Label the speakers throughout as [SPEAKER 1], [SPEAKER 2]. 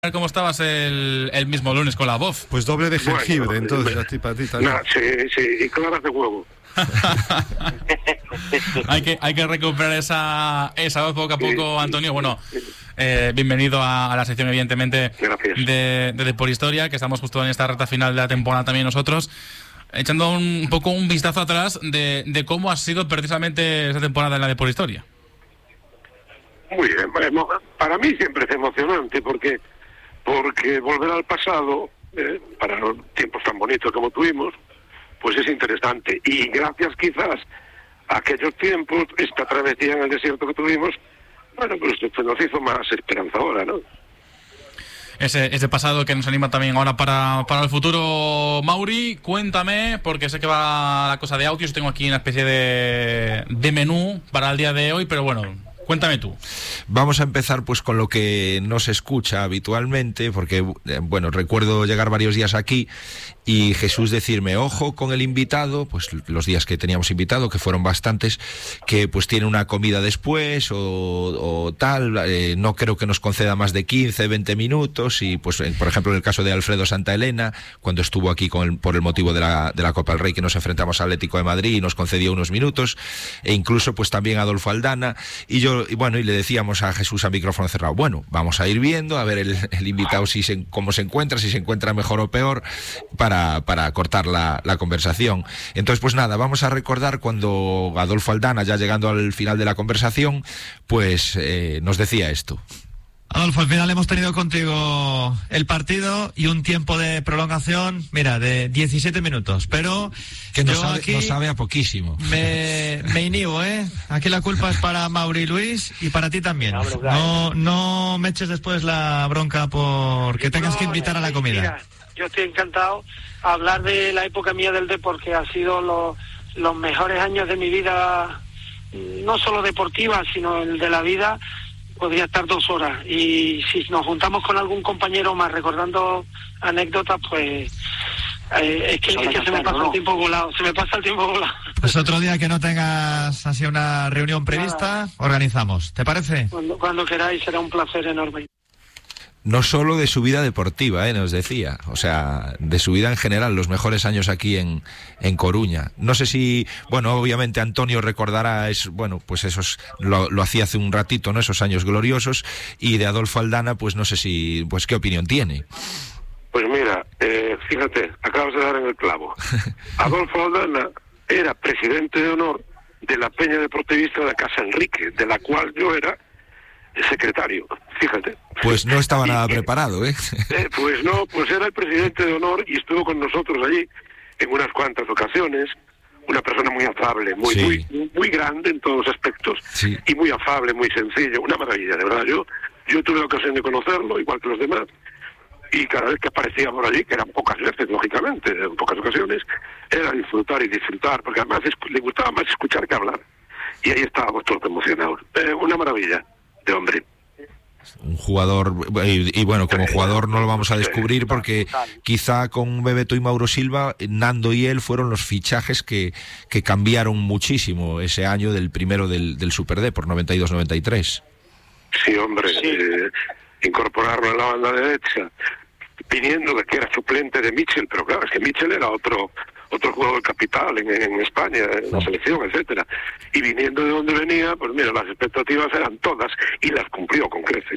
[SPEAKER 1] ¿Cómo estabas el mismo lunes con la voz?
[SPEAKER 2] Pues doble de jengibre, bueno, entonces a ti también.
[SPEAKER 3] Sí, y claras de huevo.
[SPEAKER 1] hay que recuperar esa voz poco a poco, Antonio. Bueno, bienvenido a la sección, evidentemente, de Deporhistoria, que estamos justo en esta recta final de la temporada también nosotros, echando un poco un vistazo atrás de cómo ha sido precisamente esa temporada en la Deporhistoria.
[SPEAKER 3] Muy bien, para mí siempre es emocionante porque volver al pasado, para los tiempos tan bonitos como tuvimos, pues es interesante. Y gracias quizás a aquellos tiempos, esta travesía en el desierto que tuvimos, bueno, pues nos hizo más esperanzadora, ¿no?
[SPEAKER 1] Ese pasado que nos anima también ahora para el futuro. Mauri, cuéntame, porque sé que va la cosa de audios. Tengo aquí una especie de menú para el día de hoy, pero bueno, cuéntame tú.
[SPEAKER 4] Vamos a empezar pues con lo que no se escucha habitualmente, porque bueno, recuerdo llegar varios días aquí y Jesús decirme, ojo con el invitado, pues los días que teníamos invitado, que fueron bastantes, que pues tiene una comida después o tal, no creo que nos conceda más de 15, 20 minutos, y pues por ejemplo en el caso de Alfredo Santaelena, cuando estuvo aquí por el motivo de la Copa del Rey, que nos enfrentamos al Atlético de Madrid y nos concedió unos minutos, e incluso pues también Adolfo Aldana, y le decíamos a Jesús a micrófono cerrado, bueno, vamos a ir viendo, a ver el invitado cómo se encuentra, si se encuentra mejor o peor, para cortar la conversación. Entonces, pues nada, vamos a recordar cuando Adolfo Aldana, ya llegando al final de la conversación, pues nos decía esto.
[SPEAKER 5] Adolfo, al final hemos tenido contigo el partido y un tiempo de prolongación, mira, de 17 minutos, pero
[SPEAKER 4] que nos sabe a poquísimo.
[SPEAKER 5] Me inhibo, ¿eh? Aquí la culpa es para Mauri y Luis y para ti también. No me eches después la bronca porque tengas que invitar a la comida.
[SPEAKER 6] Mira, yo estoy encantado a hablar de la época mía del deporte, que ha sido los mejores años de mi vida, no solo deportiva, sino el de la vida. Podría estar 2 horas, y si nos juntamos con algún compañero más recordando anécdotas, pues es que se me pasa el tiempo volado,
[SPEAKER 5] Pues otro día que no tengas así una reunión prevista, organizamos, ¿te parece?
[SPEAKER 6] Cuando queráis, será un placer enorme.
[SPEAKER 4] No solo de su vida deportiva, nos decía, o sea, de su vida en general, los mejores años aquí en Coruña. No sé si, bueno, obviamente Antonio recordará, pues esos, lo hacía hace un ratito, ¿no? Esos años gloriosos, y de Adolfo Aldana, pues no sé si, pues qué opinión tiene.
[SPEAKER 3] Pues mira, fíjate, acabas de dar en el clavo. Adolfo Aldana era presidente de honor de la Peña Deportivista de Casa Enrique, de la cual yo era el secretario, fíjate.
[SPEAKER 4] Pues no estaba nada preparado, ¿eh?
[SPEAKER 3] Pues no, pues era el presidente de honor y estuvo con nosotros allí en unas cuantas ocasiones. Una persona muy afable, muy grande en todos los aspectos, sí. Y muy afable, muy sencillo, una maravilla, de verdad. Yo tuve la ocasión de conocerlo, igual que los demás, y cada vez que aparecía por allí, que eran pocas veces, lógicamente, en pocas ocasiones, era disfrutar, porque además le gustaba más escuchar que hablar. Y ahí estábamos todos emocionados. Una maravilla de hombre.
[SPEAKER 4] Un jugador, y bueno, como jugador no lo vamos a descubrir porque quizá con Bebeto y Mauro Silva, Nando y él fueron los fichajes que cambiaron muchísimo ese año del primero del Super D por 92-93.
[SPEAKER 3] Sí, hombre, sí. Incorporarlo a la banda derecha, viniendo de que era suplente de Mitchell, pero claro, es que Mitchell era otro jugador capital en España, en la selección, etcétera. Y viniendo de donde venía, pues mira, las expectativas eran todas y las cumplió con creces.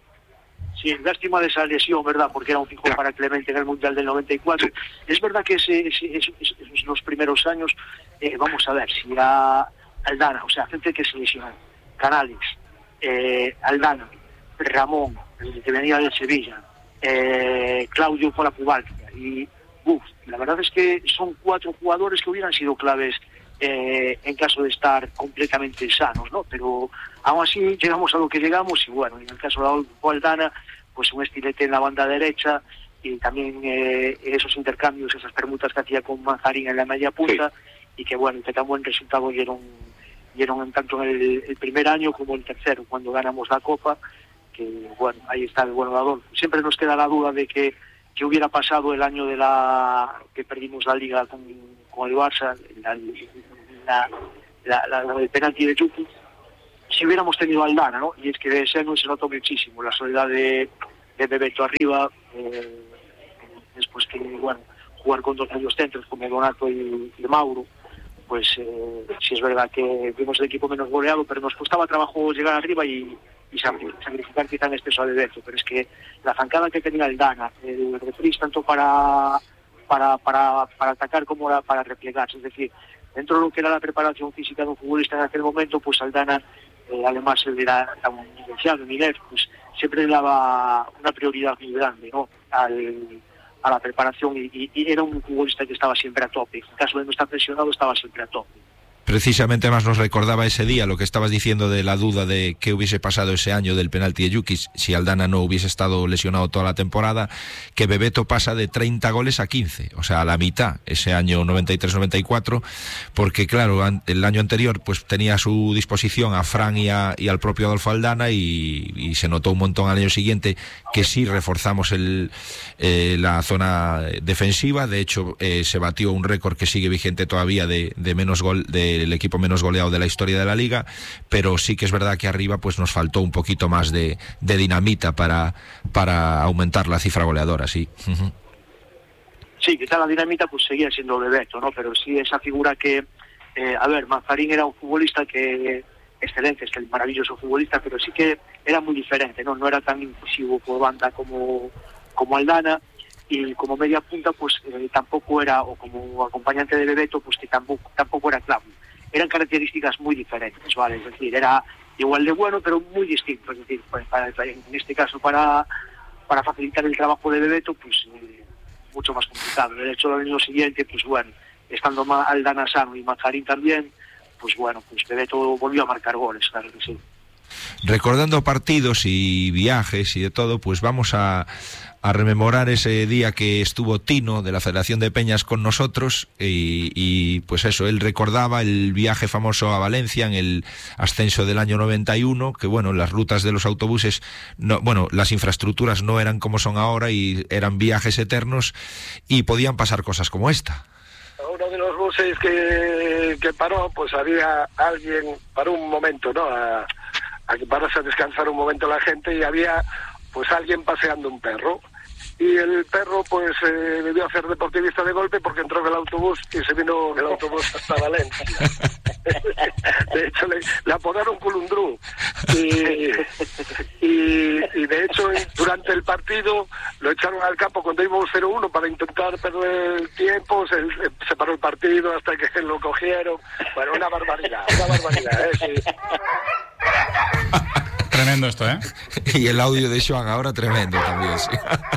[SPEAKER 6] Sí, lástima de esa lesión, ¿verdad? Porque era un fijo para Clemente en el Mundial del 94. Sí. Es verdad que los primeros años, vamos a ver, si era Aldana, o sea, gente que se lesionó, Canales, Aldana, Ramón, el que venía de Sevilla, Claudio por la Pubalcia y la verdad es que son 4 jugadores que hubieran sido claves en caso de estar completamente sanos, ¿no? Pero aún así llegamos a lo que llegamos y bueno, en el caso de Adolfo Aldana, pues un estilete en la banda derecha y también esos intercambios, esas permutas que hacía con Manzarín en la media punta, sí. Y que bueno, que tan buen resultado dieron tanto en el primer año como el tercero, cuando ganamos la Copa, que bueno, ahí está el bueno de Adolfo. Siempre nos queda la duda de que hubiera pasado el año que perdimos la Liga con el Barça, el penalti de Chucky, si hubiéramos tenido a Aldana, ¿no? Y es que ese año se notó muchísimo la soledad de Bebeto arriba, después que, bueno, jugar con dos medios centros como Donato y Mauro, pues sí es verdad que vimos el equipo menos goleado, pero nos costaba trabajo llegar arriba y sacrificar quizá en exceso a Bebeto, pero es que la zancada que tenía el Dana, el refris tanto para atacar como para replegarse, es decir, dentro de lo que era la preparación física de un futbolista en aquel momento, pues Aldana, además él era un licenciado en INEF, pues siempre le daba una prioridad muy grande, ¿no?, a la preparación y era un futbolista que estaba siempre a tope. En caso de no estar presionado, estaba siempre a tope.
[SPEAKER 4] Precisamente más nos recordaba ese día lo que estabas diciendo de la duda de qué hubiese pasado ese año del penalti de Yukic si Aldana no hubiese estado lesionado toda la temporada, que Bebeto pasa de 30 goles a 15, o sea, a la mitad, ese año 93-94, porque claro, el año anterior pues tenía a su disposición a Fran y al propio Adolfo Aldana y se notó un montón al año siguiente que sí reforzamos la zona defensiva. De hecho, se batió un récord que sigue vigente todavía de menos gol del equipo menos goleado de la historia de la liga, pero sí que es verdad que arriba pues nos faltó un poquito más de dinamita para aumentar la cifra goleadora, sí. Uh-huh.
[SPEAKER 6] Sí, quizá la dinamita pues seguía siendo Bebeto, ¿no? Pero sí esa figura que, Manzarín era un futbolista que excelente, es que el maravilloso futbolista, pero sí que era muy diferente, ¿no? No era tan incisivo por banda como Aldana, y como media punta pues tampoco era, o como acompañante de Bebeto pues que tampoco era clave. Eran características muy diferentes, ¿vale? Es decir, era igual de bueno pero muy distinto, es decir, pues, en este caso para facilitar el trabajo de Bebeto pues mucho más complicado. De hecho, el año siguiente pues bueno, estando Aldana sano y Manzarín también, pues bueno, pues Bebeto volvió a marcar goles, claro que sí.
[SPEAKER 4] Recordando partidos y viajes y de todo, pues vamos a rememorar ese día que estuvo Tino de la Federación de Peñas con nosotros y pues eso, él recordaba el viaje famoso a Valencia en el ascenso del año 91, que bueno, las rutas de los autobuses, las infraestructuras no eran como son ahora y eran viajes eternos y podían pasar cosas como esta.
[SPEAKER 3] Uno de los buses que paró, pues había alguien, paró un momento, ¿no?, a que parase a descansar un momento la gente y había pues alguien paseando un perro y el perro pues debió hacer deportivista de golpe porque entró en el autobús y se vino el autobús hasta Valencia. De hecho le apodaron Culundrú y de hecho durante el partido lo echaron al campo cuando íbamos 0-1 para intentar perder el tiempo, se paró el partido hasta que lo cogieron. Bueno, una barbaridad, sí.
[SPEAKER 1] Tremendo esto, ¿eh?
[SPEAKER 4] Y el audio de Joan ahora tremendo también, sí.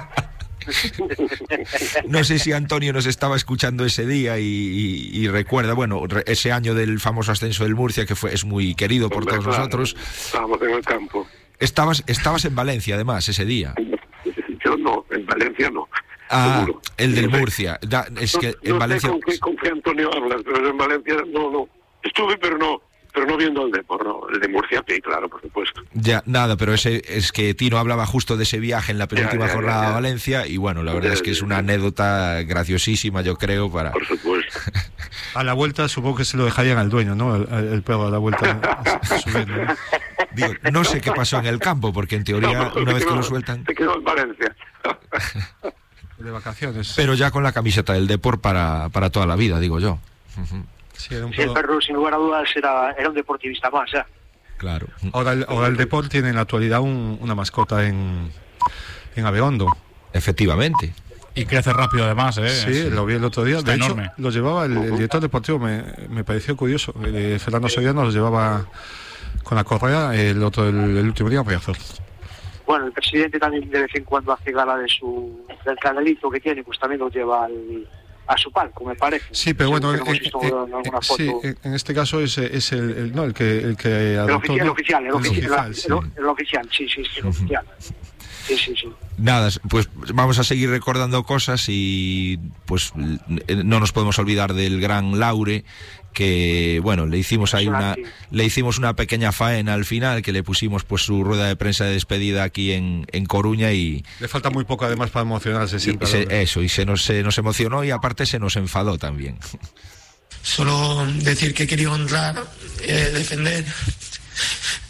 [SPEAKER 4] No sé si Antonio nos estaba escuchando ese día y recuerda, bueno, ese año del famoso ascenso del Murcia, que es muy querido por todos nosotros.
[SPEAKER 3] Estábamos en el campo.
[SPEAKER 4] Estabas en Valencia, además, ese día.
[SPEAKER 3] Yo no, en Valencia no.
[SPEAKER 4] Ah,
[SPEAKER 3] seguro.
[SPEAKER 4] El del Murcia. Es que en Valencia...
[SPEAKER 3] sé con qué Antonio hablas, pero en Valencia no. Estuve, pero no viendo el Depor, no. El de Murcia, sí, claro, por supuesto.
[SPEAKER 4] Ya, nada, pero es que Tino hablaba justo de ese viaje en la penúltima jornada a Valencia y bueno, la verdad es que es una anécdota graciosísima, yo creo, para...
[SPEAKER 3] Por supuesto.
[SPEAKER 2] A la vuelta supongo que se lo dejarían al dueño, ¿no? El perro a la vuelta subiendo, ¿no?
[SPEAKER 4] Digo, no sé qué pasó en el campo, porque en teoría una vez que lo sueltan...
[SPEAKER 3] Se quedó en Valencia.
[SPEAKER 2] De vacaciones.
[SPEAKER 4] Pero ya con la camiseta del Depor para toda la vida, digo yo.
[SPEAKER 2] Uh-huh. Sí,
[SPEAKER 6] el perro, sin lugar a dudas, era un deportivista más, ya.
[SPEAKER 4] Claro.
[SPEAKER 2] Ahora el Depor tiene en la actualidad una mascota en Abegondo.
[SPEAKER 4] Efectivamente.
[SPEAKER 1] Y crece rápido además, ¿eh?
[SPEAKER 2] Sí, lo vi el otro día.
[SPEAKER 1] Está
[SPEAKER 2] de
[SPEAKER 1] enorme.
[SPEAKER 2] hecho, lo llevaba el director deportivo, me pareció curioso. Fernando Soriano lo llevaba con la correa el último día, Riazor.
[SPEAKER 6] Bueno, el presidente también de vez en cuando hace gala del canalito que tiene, pues también lo lleva a su palco, me parece.
[SPEAKER 2] Sí, pero bueno,
[SPEAKER 6] sí,
[SPEAKER 2] en este caso es el que adoptó,
[SPEAKER 6] el oficial,
[SPEAKER 2] sí.
[SPEAKER 6] El oficial, sí, el oficial. Sí.
[SPEAKER 4] Nada, pues vamos a seguir recordando cosas y pues no nos podemos olvidar del gran Laure, que bueno, le hicimos una pequeña faena al final, que le pusimos pues su rueda de prensa de despedida aquí en Coruña y...
[SPEAKER 2] Le falta muy poco además para emocionarse siempre.
[SPEAKER 4] Y se nos emocionó y aparte se nos enfadó también.
[SPEAKER 7] Solo decir que he querido honrar, defender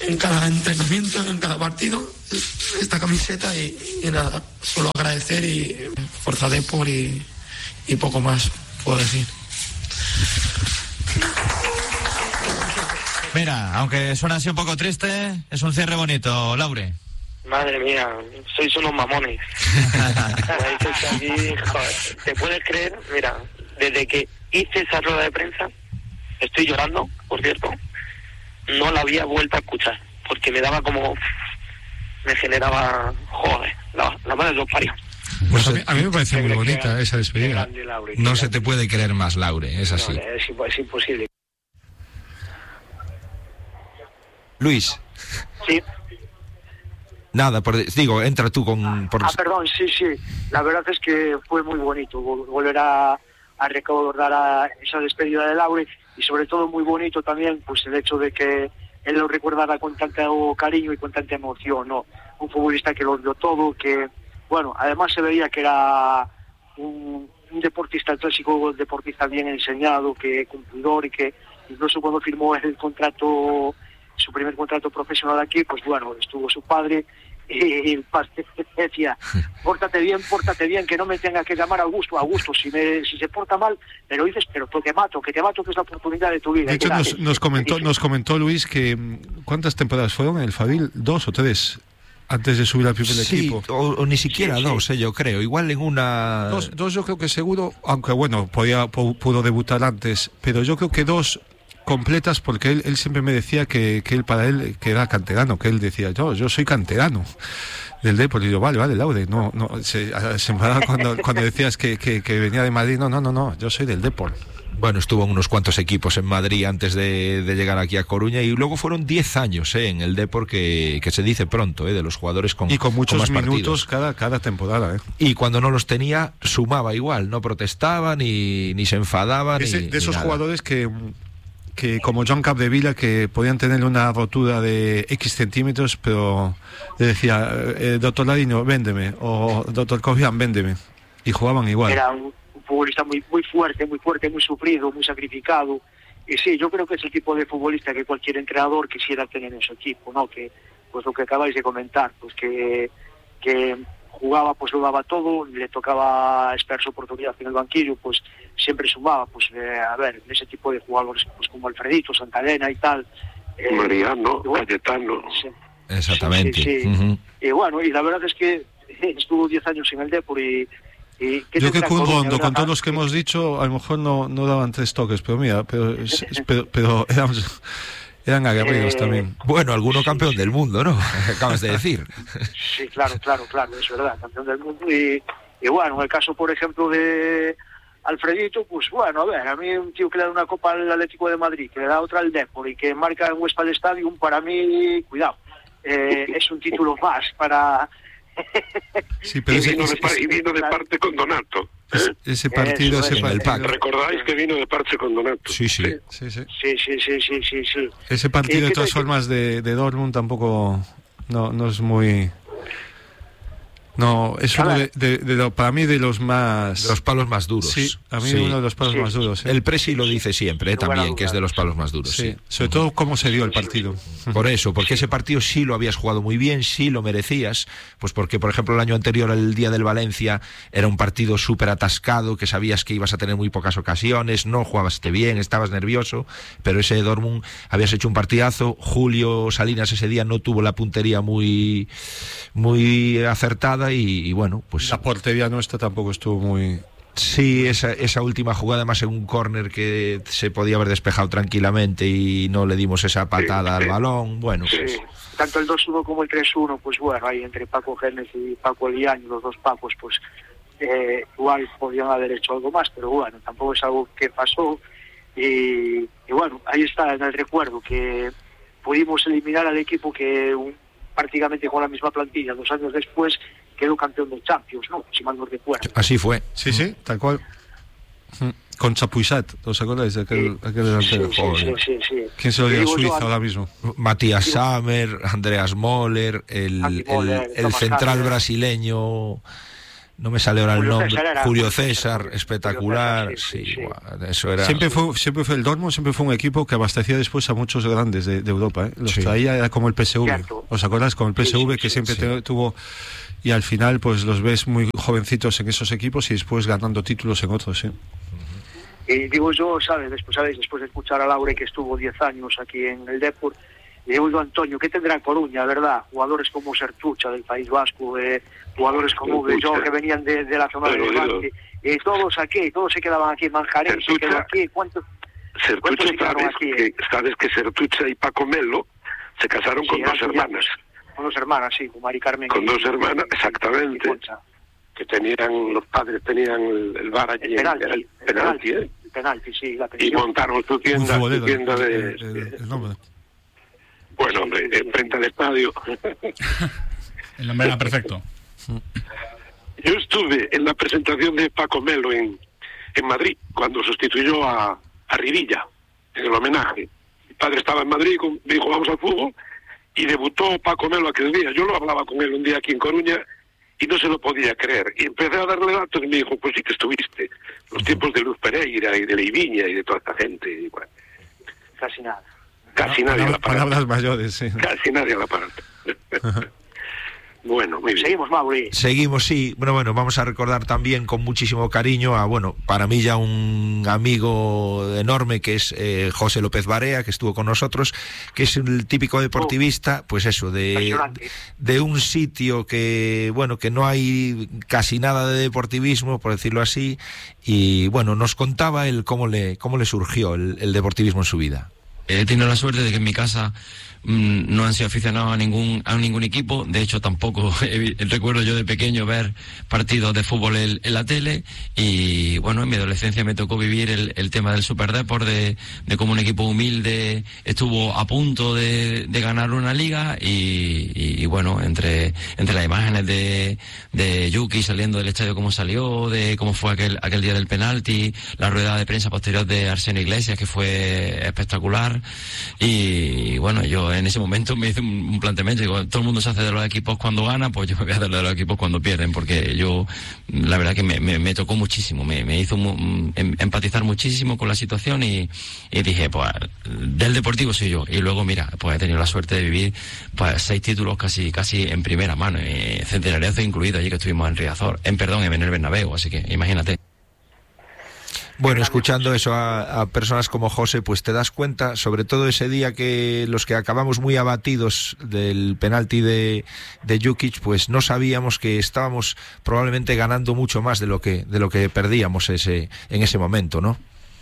[SPEAKER 7] en cada entrenamiento, en cada partido, esta camiseta y nada, solo agradecer y Forza Depor y poco más puedo decir.
[SPEAKER 5] Mira, aunque suena así un poco triste, es un cierre bonito, Laure.
[SPEAKER 8] Madre mía, sois unos mamones. Aquí, joder, ¿te puedes creer? Mira, desde que hice esa rueda de prensa, estoy llorando, por cierto, no la había vuelto a escuchar, porque me daba como... me generaba... joder, la madre de los parios.
[SPEAKER 2] Pues a mí me parece muy bonita esa despedida.
[SPEAKER 4] No se te puede creer más, Laure, es así.
[SPEAKER 8] No, es imposible.
[SPEAKER 6] Luis. Sí.
[SPEAKER 4] Nada, digo, entra tú con...
[SPEAKER 6] Perdón, sí. La verdad es que fue muy bonito volver a recordar a esa despedida de Laure, y sobre todo muy bonito también pues el hecho de que él lo recordara con tanto cariño y con tanta emoción, ¿no? Un futbolista que lo dio todo, que, bueno, además se veía que era un deportista, el clásico deportista bien enseñado, que cumplidor, y que incluso cuando firmó el contrato, su primer contrato profesional aquí, pues bueno, estuvo su padre y el padre decía, pórtate bien, que no me tenga que llamar Augusto, si se porta mal, me lo dices, pero que te mato, que es la oportunidad de tu vida.
[SPEAKER 2] De hecho, nos comentó Luis que ¿cuántas temporadas fueron en el Fabil? 2 o 3 antes de subir al primer equipo.
[SPEAKER 4] O ni siquiera 2, yo creo. Igual en una...
[SPEAKER 2] Dos yo creo que seguro, aunque bueno, pudo debutar antes, pero yo creo que 2 completas, porque él siempre me decía que él, para él, que era canterano, que él decía, yo soy canterano del Depor. Y yo, vale, Laure, no, se enfadaba cuando decías que venía de Madrid. No, yo soy del Depor.
[SPEAKER 4] Bueno, estuvo en unos cuantos equipos en Madrid antes de llegar aquí a Coruña, y luego fueron 10 años en el Depor, que se dice pronto, de los jugadores con
[SPEAKER 2] muchos
[SPEAKER 4] con más
[SPEAKER 2] minutos cada temporada.
[SPEAKER 4] Y cuando no los tenía, sumaba igual, no protestaba ni se enfadaba. De
[SPEAKER 2] esos jugadores que como John Capdevila, que podían tener una rotura de X centímetros, pero le decía, doctor Ladino, véndeme, o doctor Cofian, véndeme, y jugaban igual.
[SPEAKER 6] Era un futbolista muy fuerte, muy sufrido, muy sacrificado, y sí, yo creo que es el tipo de futbolista que cualquier entrenador quisiera tener en su equipo, ¿no? Que, pues lo que acabáis de comentar, pues que jugaba, pues lo daba todo, le tocaba esperar su oportunidad en el banquillo, pues siempre sumaba, pues a ver, ese tipo de jugadores, pues como Alfredito, Santa Elena y tal.
[SPEAKER 3] Mariano, Cayetano.
[SPEAKER 6] Sí.
[SPEAKER 4] Exactamente.
[SPEAKER 6] Sí.
[SPEAKER 4] Uh-huh.
[SPEAKER 6] Y bueno, y la verdad es que estuvo 10 años en el Depor y
[SPEAKER 2] yo creo que un rondo, con todos los que hemos dicho, a lo mejor no daban 3 toques, pero mira, pero eran aguerridos también.
[SPEAKER 4] Bueno, alguno campeón del mundo, ¿no? Acabas de decir.
[SPEAKER 6] Sí, claro, es verdad, campeón del mundo. Y bueno, en el caso, por ejemplo, de Alfredito, pues bueno, a ver, a mí un tío que le da una copa al Atlético de Madrid, que le da otra al Depor y que marca en Westfall Stadium, para mí, cuidado, es un título más para...
[SPEAKER 2] Sí, pero
[SPEAKER 3] vino de parte con Donato.
[SPEAKER 2] Ese partido,
[SPEAKER 3] ¿Recordáis que vino de parte con Donato?
[SPEAKER 4] Sí.
[SPEAKER 6] Sí.
[SPEAKER 2] Ese partido, de todas formas, de Dortmund tampoco no es muy... No, es uno para mí de los más...
[SPEAKER 4] De los palos más duros.
[SPEAKER 2] Sí, a mí uno de los palos más duros.
[SPEAKER 4] El Presi lo dice siempre, también, que es de los palos más duros.
[SPEAKER 2] Sí. Sobre todo cómo se dio el partido.
[SPEAKER 4] Por eso, porque ese partido sí lo habías jugado muy bien, sí lo merecías, pues porque, por ejemplo, el año anterior, el día del Valencia, era un partido súper atascado, que sabías que ibas a tener muy pocas ocasiones, no jugabas bien, estabas nervioso, pero ese Dortmund habías hecho un partidazo. Julio Salinas ese día no tuvo la puntería muy acertada, y bueno, pues
[SPEAKER 2] la portería nuestra tampoco estuvo muy...
[SPEAKER 4] Sí, esa última jugada, más en un córner que se podía haber despejado tranquilamente y no le dimos esa patada al balón. Bueno, pues...
[SPEAKER 6] Tanto el 2-1 como el 3-1, pues bueno, ahí entre Paco Gémez y Paco Eliaño, los dos Pacos, pues igual podían haber hecho algo más, pero bueno, tampoco es algo que pasó. Y bueno, ahí está en el recuerdo, que pudimos eliminar al equipo que prácticamente con la misma plantilla 2 años después quedó campeón de Champions, ¿no? Si mal no recuerdo.
[SPEAKER 4] Así fue.
[SPEAKER 2] Sí, tal cual. Con Chapuisat, ¿os acordáis de aquel delantero?
[SPEAKER 6] Sí.
[SPEAKER 2] ¿Quién se lo dio a Suiza ahora mismo?
[SPEAKER 4] Matías Sammer, Andreas Moller, el central brasileño, no me sale ahora el nombre, Julio César, espectacular, sí, bueno, eso era...
[SPEAKER 2] Siempre fue el Dortmund, siempre fue un equipo que abastecía después a muchos grandes de Europa, ¿eh? Los traía, era como el PSV,
[SPEAKER 6] Cierto.
[SPEAKER 2] ¿Os acordáis? Como el PSV que siempre tuvo, y al final pues los ves muy jovencitos en esos equipos y después ganando títulos en otros, ¿sí?
[SPEAKER 6] Y digo yo, ¿sabes? Después de escuchar a Laure, que estuvo 10 años aquí en el Depor, y digo yo, Antonio, ¿qué tendrá Coruña, verdad? Jugadores como Sertucha del País Vasco, jugadores como Bellón, que venían de la zona de Levante, todos se quedaban aquí en Manjarén, se quedó aquí. ¿Cuántos se quedaron aquí?
[SPEAKER 3] Sabes que Sertucha y Paco Melo se casaron con dos hermanas.
[SPEAKER 6] Con dos hermanas, sí, con Mari Carmen.
[SPEAKER 3] Con dos hermanas, exactamente. Que los padres tenían el bar allí, el penalti, sí, la pensión. Y montaron su tienda de... Bueno, hombre, enfrente al estadio.
[SPEAKER 1] El nombre era perfecto.
[SPEAKER 3] Yo estuve en la presentación de Paco Melo en Madrid, cuando sustituyó a Rivilla, en el homenaje. Mi padre estaba en Madrid, me dijo, vamos al fútbol, y debutó Paco Melo aquel día. Yo lo hablaba con él un día aquí en Coruña, y no se lo podía creer. Y empecé a darle datos y me dijo, pues sí que estuviste. Los tiempos de Luz Pereira y de Leiviña y de toda esta gente. Y bueno,
[SPEAKER 6] casi nada.
[SPEAKER 3] Casi nadie la para.
[SPEAKER 2] Palabras mayores, sí.
[SPEAKER 3] Casi nadie la para. Bueno, muy bien.
[SPEAKER 6] Seguimos, Mauri.
[SPEAKER 4] Seguimos, sí. Bueno, vamos a recordar también con muchísimo cariño a, para mí ya un amigo enorme que es José López Barea, que estuvo con nosotros, que es el típico deportivista, pues eso, de un sitio que, que no hay casi nada de deportivismo, por decirlo así, y nos contaba él cómo le surgió el deportivismo en su vida.
[SPEAKER 9] He tenido la suerte de que en mi casa no han sido aficionados a ningún equipo. De hecho, tampoco recuerdo yo de pequeño ver partidos de fútbol en la tele. Y en mi adolescencia me tocó vivir el tema del Superdeport, de cómo un equipo humilde estuvo a punto de ganar una liga. Y entre las imágenes de Yuki saliendo del estadio, cómo salió, de cómo fue aquel día del penalti, la rueda de prensa posterior de Arsène Iglesias, que fue espectacular. Y yo en ese momento me hice un planteamiento, digo, todo el mundo se hace de los equipos cuando gana, pues yo me voy a hacer de los equipos cuando pierden, porque yo, la verdad que me tocó muchísimo, me hizo empatizar muchísimo con la situación y dije, pues, del Deportivo soy yo. Y luego, mira, pues he tenido la suerte de vivir, pues, 6 títulos casi en primera mano, centenariazo incluido, allí que estuvimos en Riazor, en el Bernabéu, así que imagínate.
[SPEAKER 4] Bueno, escuchando eso a personas como José, pues te das cuenta, sobre todo ese día que los que acabamos muy abatidos del penalti de Jukic, pues no sabíamos que estábamos probablemente ganando mucho más de lo que perdíamos en ese momento, ¿no?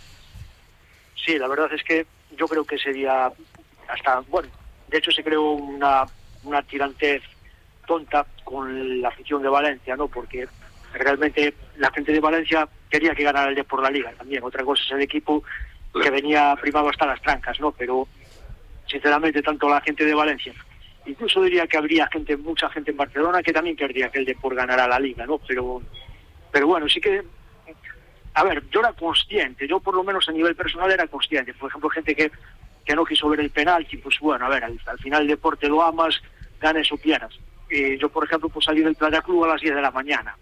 [SPEAKER 6] Sí, la verdad es que yo creo que ese día de hecho se creó una tirantez tonta con la afición de Valencia, ¿no? Porque realmente la gente de Valencia quería que ganara el Depor por la Liga también. Otra cosa es el equipo que venía primado hasta las trancas, ¿no? Pero sinceramente tanto la gente de Valencia, incluso diría que habría mucha gente en Barcelona que también querría que el Depor ganara la Liga, ¿no? Pero sí que, a ver, yo era consciente, yo por lo menos a nivel personal era consciente. Por ejemplo, gente que no quiso ver el penalti, pues a ver, al final el deporte lo amas, ganes o pierdas. Yo, por ejemplo, pues salí del Playa Club a las 10 de la mañana.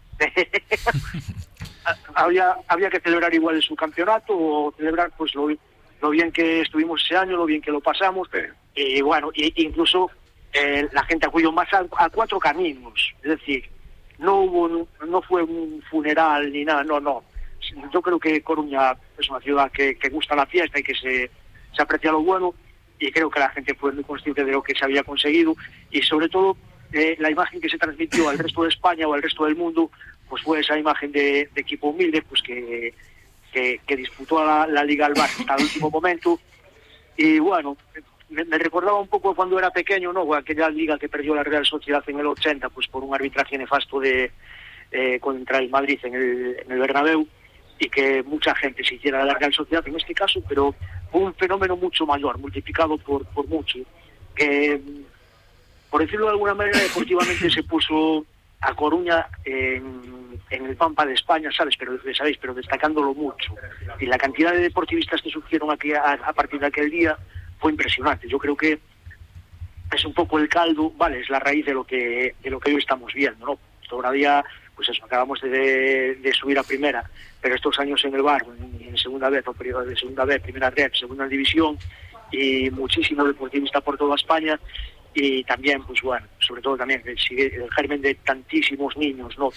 [SPEAKER 6] había que celebrar igual el subcampeonato o celebrar pues lo bien que estuvimos ese año, lo bien que lo pasamos, y incluso la gente acudió más a 4 caminos, es decir, no fue un funeral ni nada, no. Yo creo que Coruña es una ciudad que gusta la fiesta y que se aprecia lo bueno, y creo que la gente fue muy consciente de lo que se había conseguido, y sobre todo la imagen que se transmitió al resto de España o al resto del mundo, pues fue esa imagen de equipo humilde, pues que disputó la Liga al Barça hasta el último momento. Y me recordaba un poco cuando era pequeño, ¿no? Aquella liga que perdió la Real Sociedad en el 80, pues por un arbitraje nefasto contra el Madrid en el Bernabéu, y que mucha gente se hiciera de la Real Sociedad en este caso, pero fue un fenómeno mucho mayor, multiplicado por mucho, que, por decirlo de alguna manera, deportivamente se puso a Coruña en el Pampa de España, ¿sabes? Pero destacándolo mucho. Y la cantidad de deportivistas que surgieron aquí a partir de aquel día fue impresionante. Yo creo que es un poco el caldo, es la raíz de lo que hoy estamos viendo, ¿no? Todavía pues eso, acabamos de subir a primera, pero estos años en el Barro, en segunda vez, o periodo de segunda vez, primera red, segunda división, y muchísimo deportista por toda España, y también, pues bueno, sobre todo también el germen de tantísimos niños, ¿no?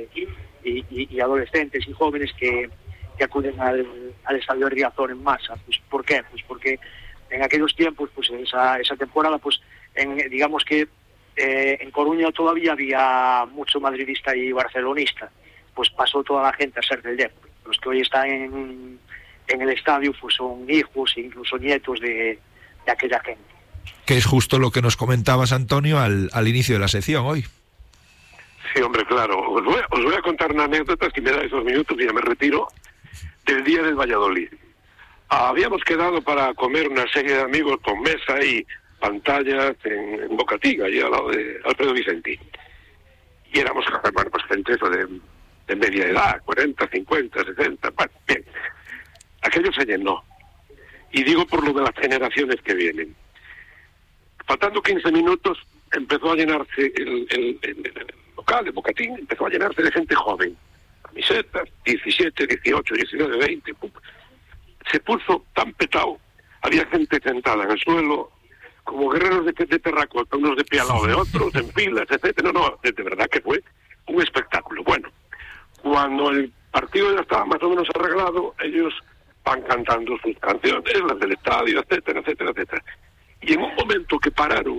[SPEAKER 6] y adolescentes y jóvenes que acuden al estadio de Riazor en masa. Pues, ¿por qué? Pues porque en aquellos tiempos, pues esa temporada, pues digamos que en Coruña todavía había mucho madridista y barcelonista, pues pasó toda la gente a ser del Depor. Los que hoy están en el estadio pues son hijos e incluso nietos de aquella gente.
[SPEAKER 4] Que es justo lo que nos comentabas, Antonio, al inicio de la sección hoy.
[SPEAKER 3] Sí, hombre, claro. Os voy a contar una anécdota, si me da esos minutos y ya me retiro, del día del Valladolid. Habíamos quedado para comer una serie de amigos con mesa y pantallas en Bocatiga, allí al lado de Alfredo Vicentí. Y éramos, bueno, pues gente eso de media edad, 40, 50, 60, bueno, bien. Aquello se llenó. Y digo por lo de las generaciones que vienen. Faltando 15 minutos, empezó a llenarse el local de Bocatín, empezó a llenarse de gente joven. Camisetas, 17, 18, 19, 20. Se puso tan petado. Había gente sentada en el suelo, como guerreros de terracota, unos de pie al lado de otros, en filas, etcétera. No, de verdad que fue un espectáculo. Bueno, cuando el partido ya estaba más o menos arreglado, ellos van cantando sus canciones, las del estadio, etcétera, etcétera, etcétera. Y en un momento que pararon,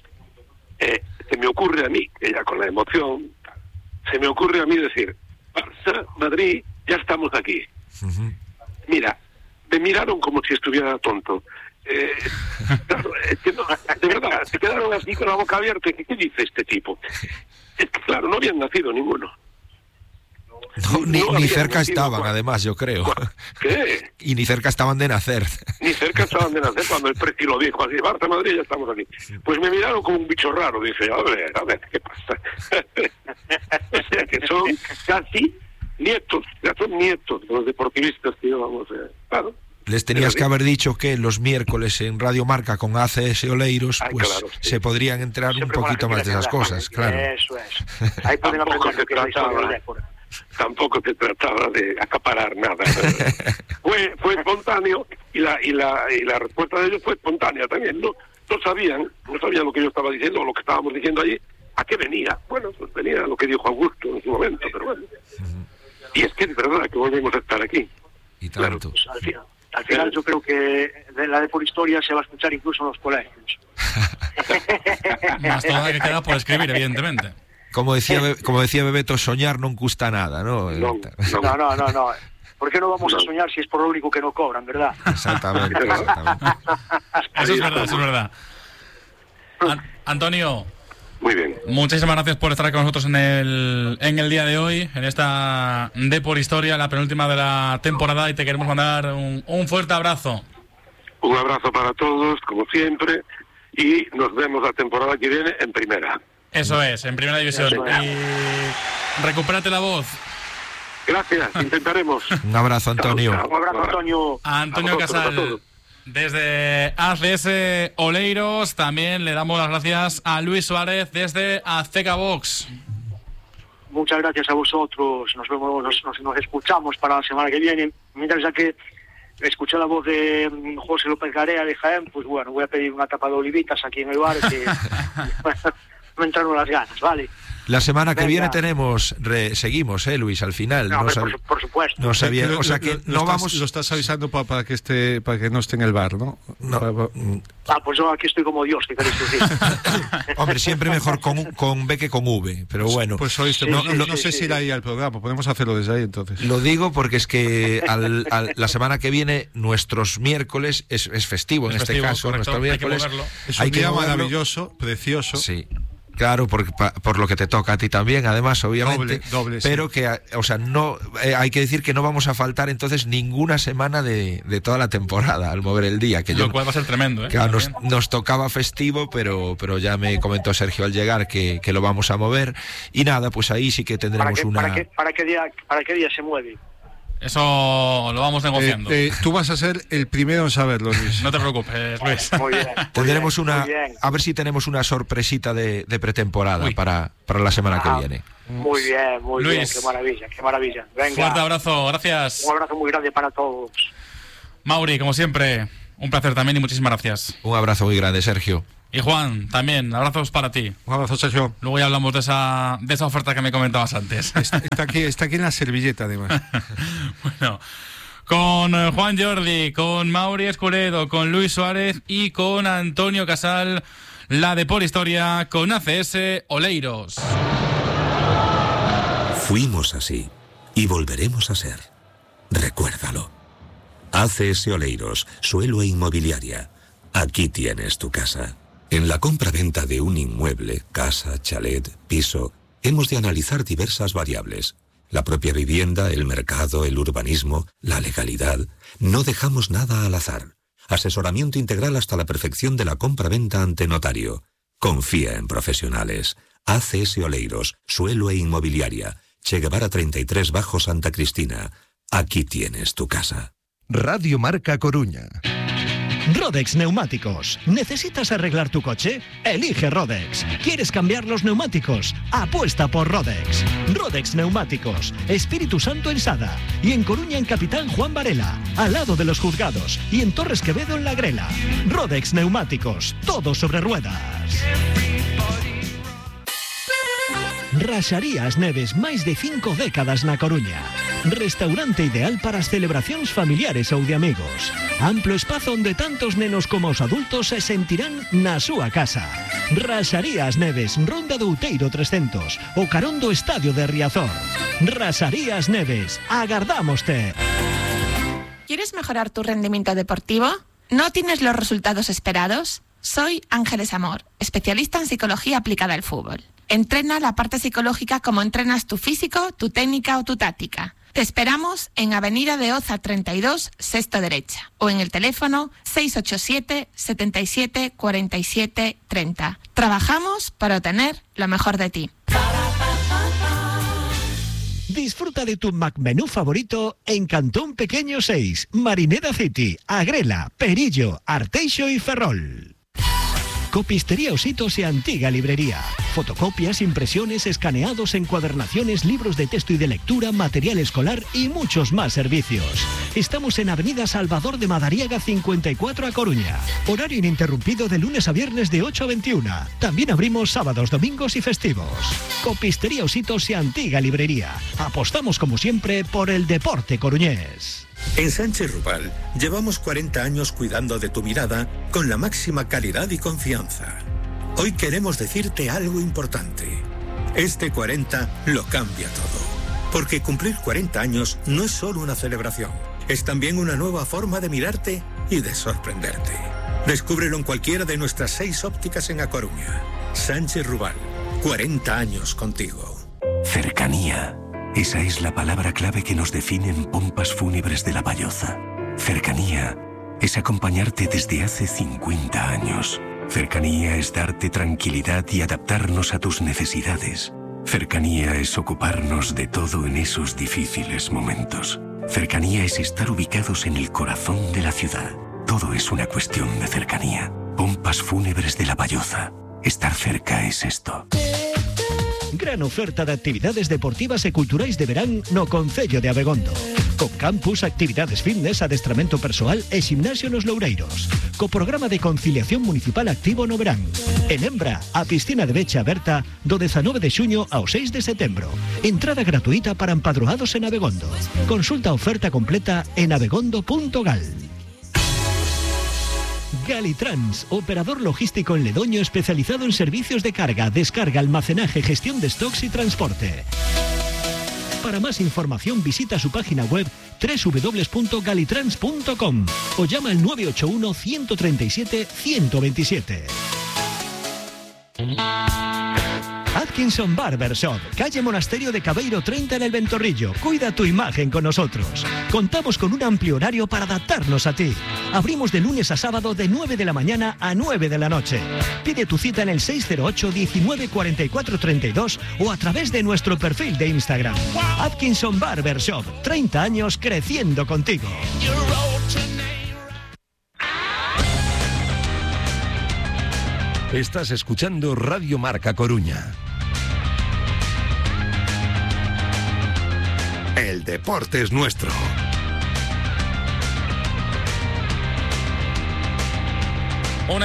[SPEAKER 3] se me ocurre a mí, que ya con la emoción, se me ocurre a mí decir, Barça, Madrid, ya estamos aquí. Uh-huh. Mira, me miraron como si estuviera tonto. Claro, es que no, de verdad, se quedaron así con la boca abierta. ¿Qué dice este tipo? Es que claro, no habían nacido ninguno.
[SPEAKER 4] No, ni cerca estaban, además, yo creo.
[SPEAKER 3] ¿Qué?
[SPEAKER 4] Y ni cerca estaban de nacer.
[SPEAKER 3] Ni cerca estaban de nacer cuando el Preci lo dijo así, Barça, Madrid, ya estamos aquí. Pues me miraron como un bicho raro, dije, a ver, ¿qué pasa? O sea, que son casi nietos, ya son nietos de los deportivistas que íbamos, claro.
[SPEAKER 4] Les tenías que haber dicho que los miércoles en Radio Marca con ACS Oleiros, pues claro, sí, se podrían enterar siempre un poquito más de esas cosas, claro.
[SPEAKER 6] Eso es. Ahí pueden aprender que la historia del deporte.
[SPEAKER 3] Tampoco se trataba de acaparar nada. fue espontáneo y la respuesta de ellos fue espontánea también. No sabían lo que yo estaba diciendo o lo que estábamos diciendo allí. ¿A qué venía? Bueno, pues venía lo que dijo Augusto en su momento, pero bueno. Uh-huh. Y es que es verdad que volvemos a estar aquí.
[SPEAKER 4] Y tanto.
[SPEAKER 6] Claro, pues, al final yo creo que la Deporhistoria se va a escuchar incluso en los colegios.
[SPEAKER 1] Más todo que queda por escribir, evidentemente.
[SPEAKER 4] Como decía Bebeto, soñar no cuesta nada, ¿no?
[SPEAKER 6] No. ¿Por qué no vamos a soñar si es por lo único que no cobran, verdad?
[SPEAKER 4] Exactamente.
[SPEAKER 1] Eso es verdad. Antonio.
[SPEAKER 3] Muy bien.
[SPEAKER 1] Muchísimas gracias por estar con nosotros en el día de hoy, en esta Deporhistoria, la penúltima de la temporada, y te queremos mandar un fuerte abrazo.
[SPEAKER 3] Un abrazo para todos, como siempre, y nos vemos la temporada que viene en primera.
[SPEAKER 1] Eso es, en primera división. Y recupérate la voz.
[SPEAKER 3] Gracias, intentaremos.
[SPEAKER 4] Un abrazo, Antonio.
[SPEAKER 3] Un abrazo, Antonio.
[SPEAKER 1] Antonio Casal, desde ACS Oleiros. También le damos las gracias a Luis Suárez desde Azteca Box.
[SPEAKER 6] Muchas gracias a vosotros. Nos vemos, nos escuchamos para la semana que viene. Mientras ya que escuché la voz de José López Garea de Jaén, pues bueno, voy a pedir una tapa de olivitas aquí en el bar que me entraron las ganas, ¿vale?
[SPEAKER 4] La semana que viene seguimos, Luis, al final.
[SPEAKER 6] Por supuesto.
[SPEAKER 4] No sabía, o sea que no vamos.
[SPEAKER 2] Lo estás avisando para que no esté en el bar, ¿no?
[SPEAKER 6] Pues yo aquí estoy como Dios, que queréis decir.
[SPEAKER 4] Hombre, siempre mejor con B que con V, pero bueno.
[SPEAKER 2] Pues oíste, no sé si irá ahí al programa, podemos hacerlo desde ahí entonces.
[SPEAKER 4] Lo digo porque es que la semana que viene, nuestros miércoles es festivo, en este caso, correcto, nuestro miércoles.
[SPEAKER 2] Es un día maravilloso, precioso.
[SPEAKER 4] Sí. Claro, por lo que te toca a ti también, además, obviamente.
[SPEAKER 2] Doble,
[SPEAKER 4] pero sí. Que, o sea, no hay que decir que no vamos a faltar entonces ninguna semana de toda la temporada al mover el día.
[SPEAKER 1] Lo cual va a ser tremendo, ¿eh?
[SPEAKER 4] Claro, nos tocaba festivo, pero ya me comentó Sergio al llegar que lo vamos a mover. Y nada, pues ahí sí que tendremos
[SPEAKER 6] ¿Para qué día se mueve?
[SPEAKER 1] Eso lo vamos negociando.
[SPEAKER 2] Tú vas a ser el primero en saberlo, Luis.
[SPEAKER 1] No te preocupes, Luis.
[SPEAKER 6] Muy bien.
[SPEAKER 4] Tendremos a ver si tenemos una sorpresita de pretemporada para la semana que viene.
[SPEAKER 6] Muy bien, muy
[SPEAKER 1] Luis.
[SPEAKER 6] bien, qué maravilla. Venga.
[SPEAKER 1] Fuerte abrazo, gracias.
[SPEAKER 6] Un abrazo muy grande para todos.
[SPEAKER 1] Mauri, como siempre, un placer también y muchísimas gracias.
[SPEAKER 4] Un abrazo muy grande, Sergio.
[SPEAKER 1] Y Juan, también, abrazos para ti.
[SPEAKER 2] Un abrazo, Sergio.
[SPEAKER 1] Luego ya hablamos de esa oferta que me comentabas antes.
[SPEAKER 2] Está aquí en la servilleta, además.
[SPEAKER 1] Bueno, con Juan Jordi, con Mauri Escuredo, con Luis Suárez y con Antonio Casal, la Deporhistoria con ACS Oleiros.
[SPEAKER 10] Fuimos así y volveremos a ser. Recuérdalo. ACS Oleiros, suelo e inmobiliaria. Aquí tienes tu casa. En la compra-venta de un inmueble, casa, chalet, piso, hemos de analizar diversas variables. La propia vivienda, el mercado, el urbanismo, la legalidad. No dejamos nada al azar. Asesoramiento integral hasta la perfección de la compra-venta ante notario. Confía en profesionales. ACS Oleiros, suelo e inmobiliaria. Che Guevara 33 Bajo Santa Cristina. Aquí tienes tu casa.
[SPEAKER 11] Radio Marca Coruña. Rodex Neumáticos. ¿Necesitas arreglar tu coche? Elige Rodex. ¿Quieres cambiar los neumáticos? Apuesta por Rodex. Rodex Neumáticos. Espíritu Santo en Sada. Y en Coruña en Capitán Juan Varela. Al lado de los juzgados. Y en Torres Quevedo en La Grela. Rodex Neumáticos. Todo sobre ruedas. Raxarías Neves, máis de 5 décadas na Coruña. Restaurante ideal para as celebracións familiares ou de amigos. Amplo espazo onde tantos nenos como os adultos se sentirán na súa casa. Raxarías Neves, Ronda do Outeiro 300, o carón do Estadio de Riazor. Raxarías Neves, agardámoste.
[SPEAKER 12] ¿Quieres mejorar tu rendimiento deportivo? ¿No tienes los resultados esperados? Soy Ángeles Amor, especialista en psicología aplicada al fútbol. Entrena la parte psicológica como entrenas tu físico, tu técnica o tu táctica. Te esperamos en Avenida de Oza 32, sexto derecha, o en el teléfono 687 77 47 30. Trabajamos para obtener lo mejor de ti.
[SPEAKER 11] Disfruta de tu McMenú favorito en Cantón Pequeño 6, Marineda City, Agrela, Perillo, Arteixo y Ferrol. Copistería Ositos y Antiga Librería. Fotocopias, impresiones, escaneados, encuadernaciones, libros de texto y de lectura, material escolar y muchos más servicios. Estamos en Avenida Salvador de Madariaga 54 a Coruña. Horario ininterrumpido de lunes a viernes de 8 a 21. También abrimos sábados, domingos y festivos. Copistería Ositos y Antiga Librería. Apostamos como siempre por el deporte coruñés.
[SPEAKER 13] En Sánchez Rubal llevamos 40 años cuidando de tu mirada con la máxima calidad y confianza. Hoy queremos decirte algo importante. Este 40 lo cambia todo. Porque cumplir 40 años no es solo una celebración. Es también una nueva forma de mirarte y de sorprenderte. Descúbrelo en cualquiera de nuestras 6 ópticas en A Coruña. Sánchez Rubal, 40 años contigo.
[SPEAKER 10] Cercanía. Esa es la palabra clave que nos define en Pompas Fúnebres de La Valloza. Cercanía es acompañarte desde hace 50 años. Cercanía es darte tranquilidad y adaptarnos a tus necesidades. Cercanía es ocuparnos de todo en esos difíciles momentos. Cercanía es estar ubicados en el corazón de la ciudad. Todo es una cuestión de cercanía. Pompas Fúnebres de La Valloza. Estar cerca es esto.
[SPEAKER 11] Gran oferta de actividades deportivas e culturais de verán no Concello de Abegondo. Con campus, actividades fitness, adestramento persoal e ximnasio nos Loureiros. Co programa de conciliación municipal activo no verán. En Embra, a piscina de becha aberta do 19 de xuño ao 6 de setembro. Entrada gratuita para empadroados en Abegondo. Consulta a oferta completa en abegondo.gal. Galitrans, operador logístico en Ledoño especializado en servicios de carga, descarga, almacenaje, gestión de stocks y transporte. Para más información visita su página web www.galitrans.com o llama al 981 137 127. Haz Atkinson Barber Shop, calle Monasterio de Cabeiro 30 en el Ventorrillo. Cuida tu imagen con nosotros. Contamos con un amplio horario para adaptarnos a ti. Abrimos de lunes a sábado de 9 de la mañana a 9 de la noche. Pide tu cita en el 608 19 44 32 o a través de nuestro perfil de Instagram. Atkinson Barber Shop, 30 años creciendo contigo.
[SPEAKER 10] Estás escuchando Radio Marca Coruña. El deporte es nuestro.
[SPEAKER 1] Dos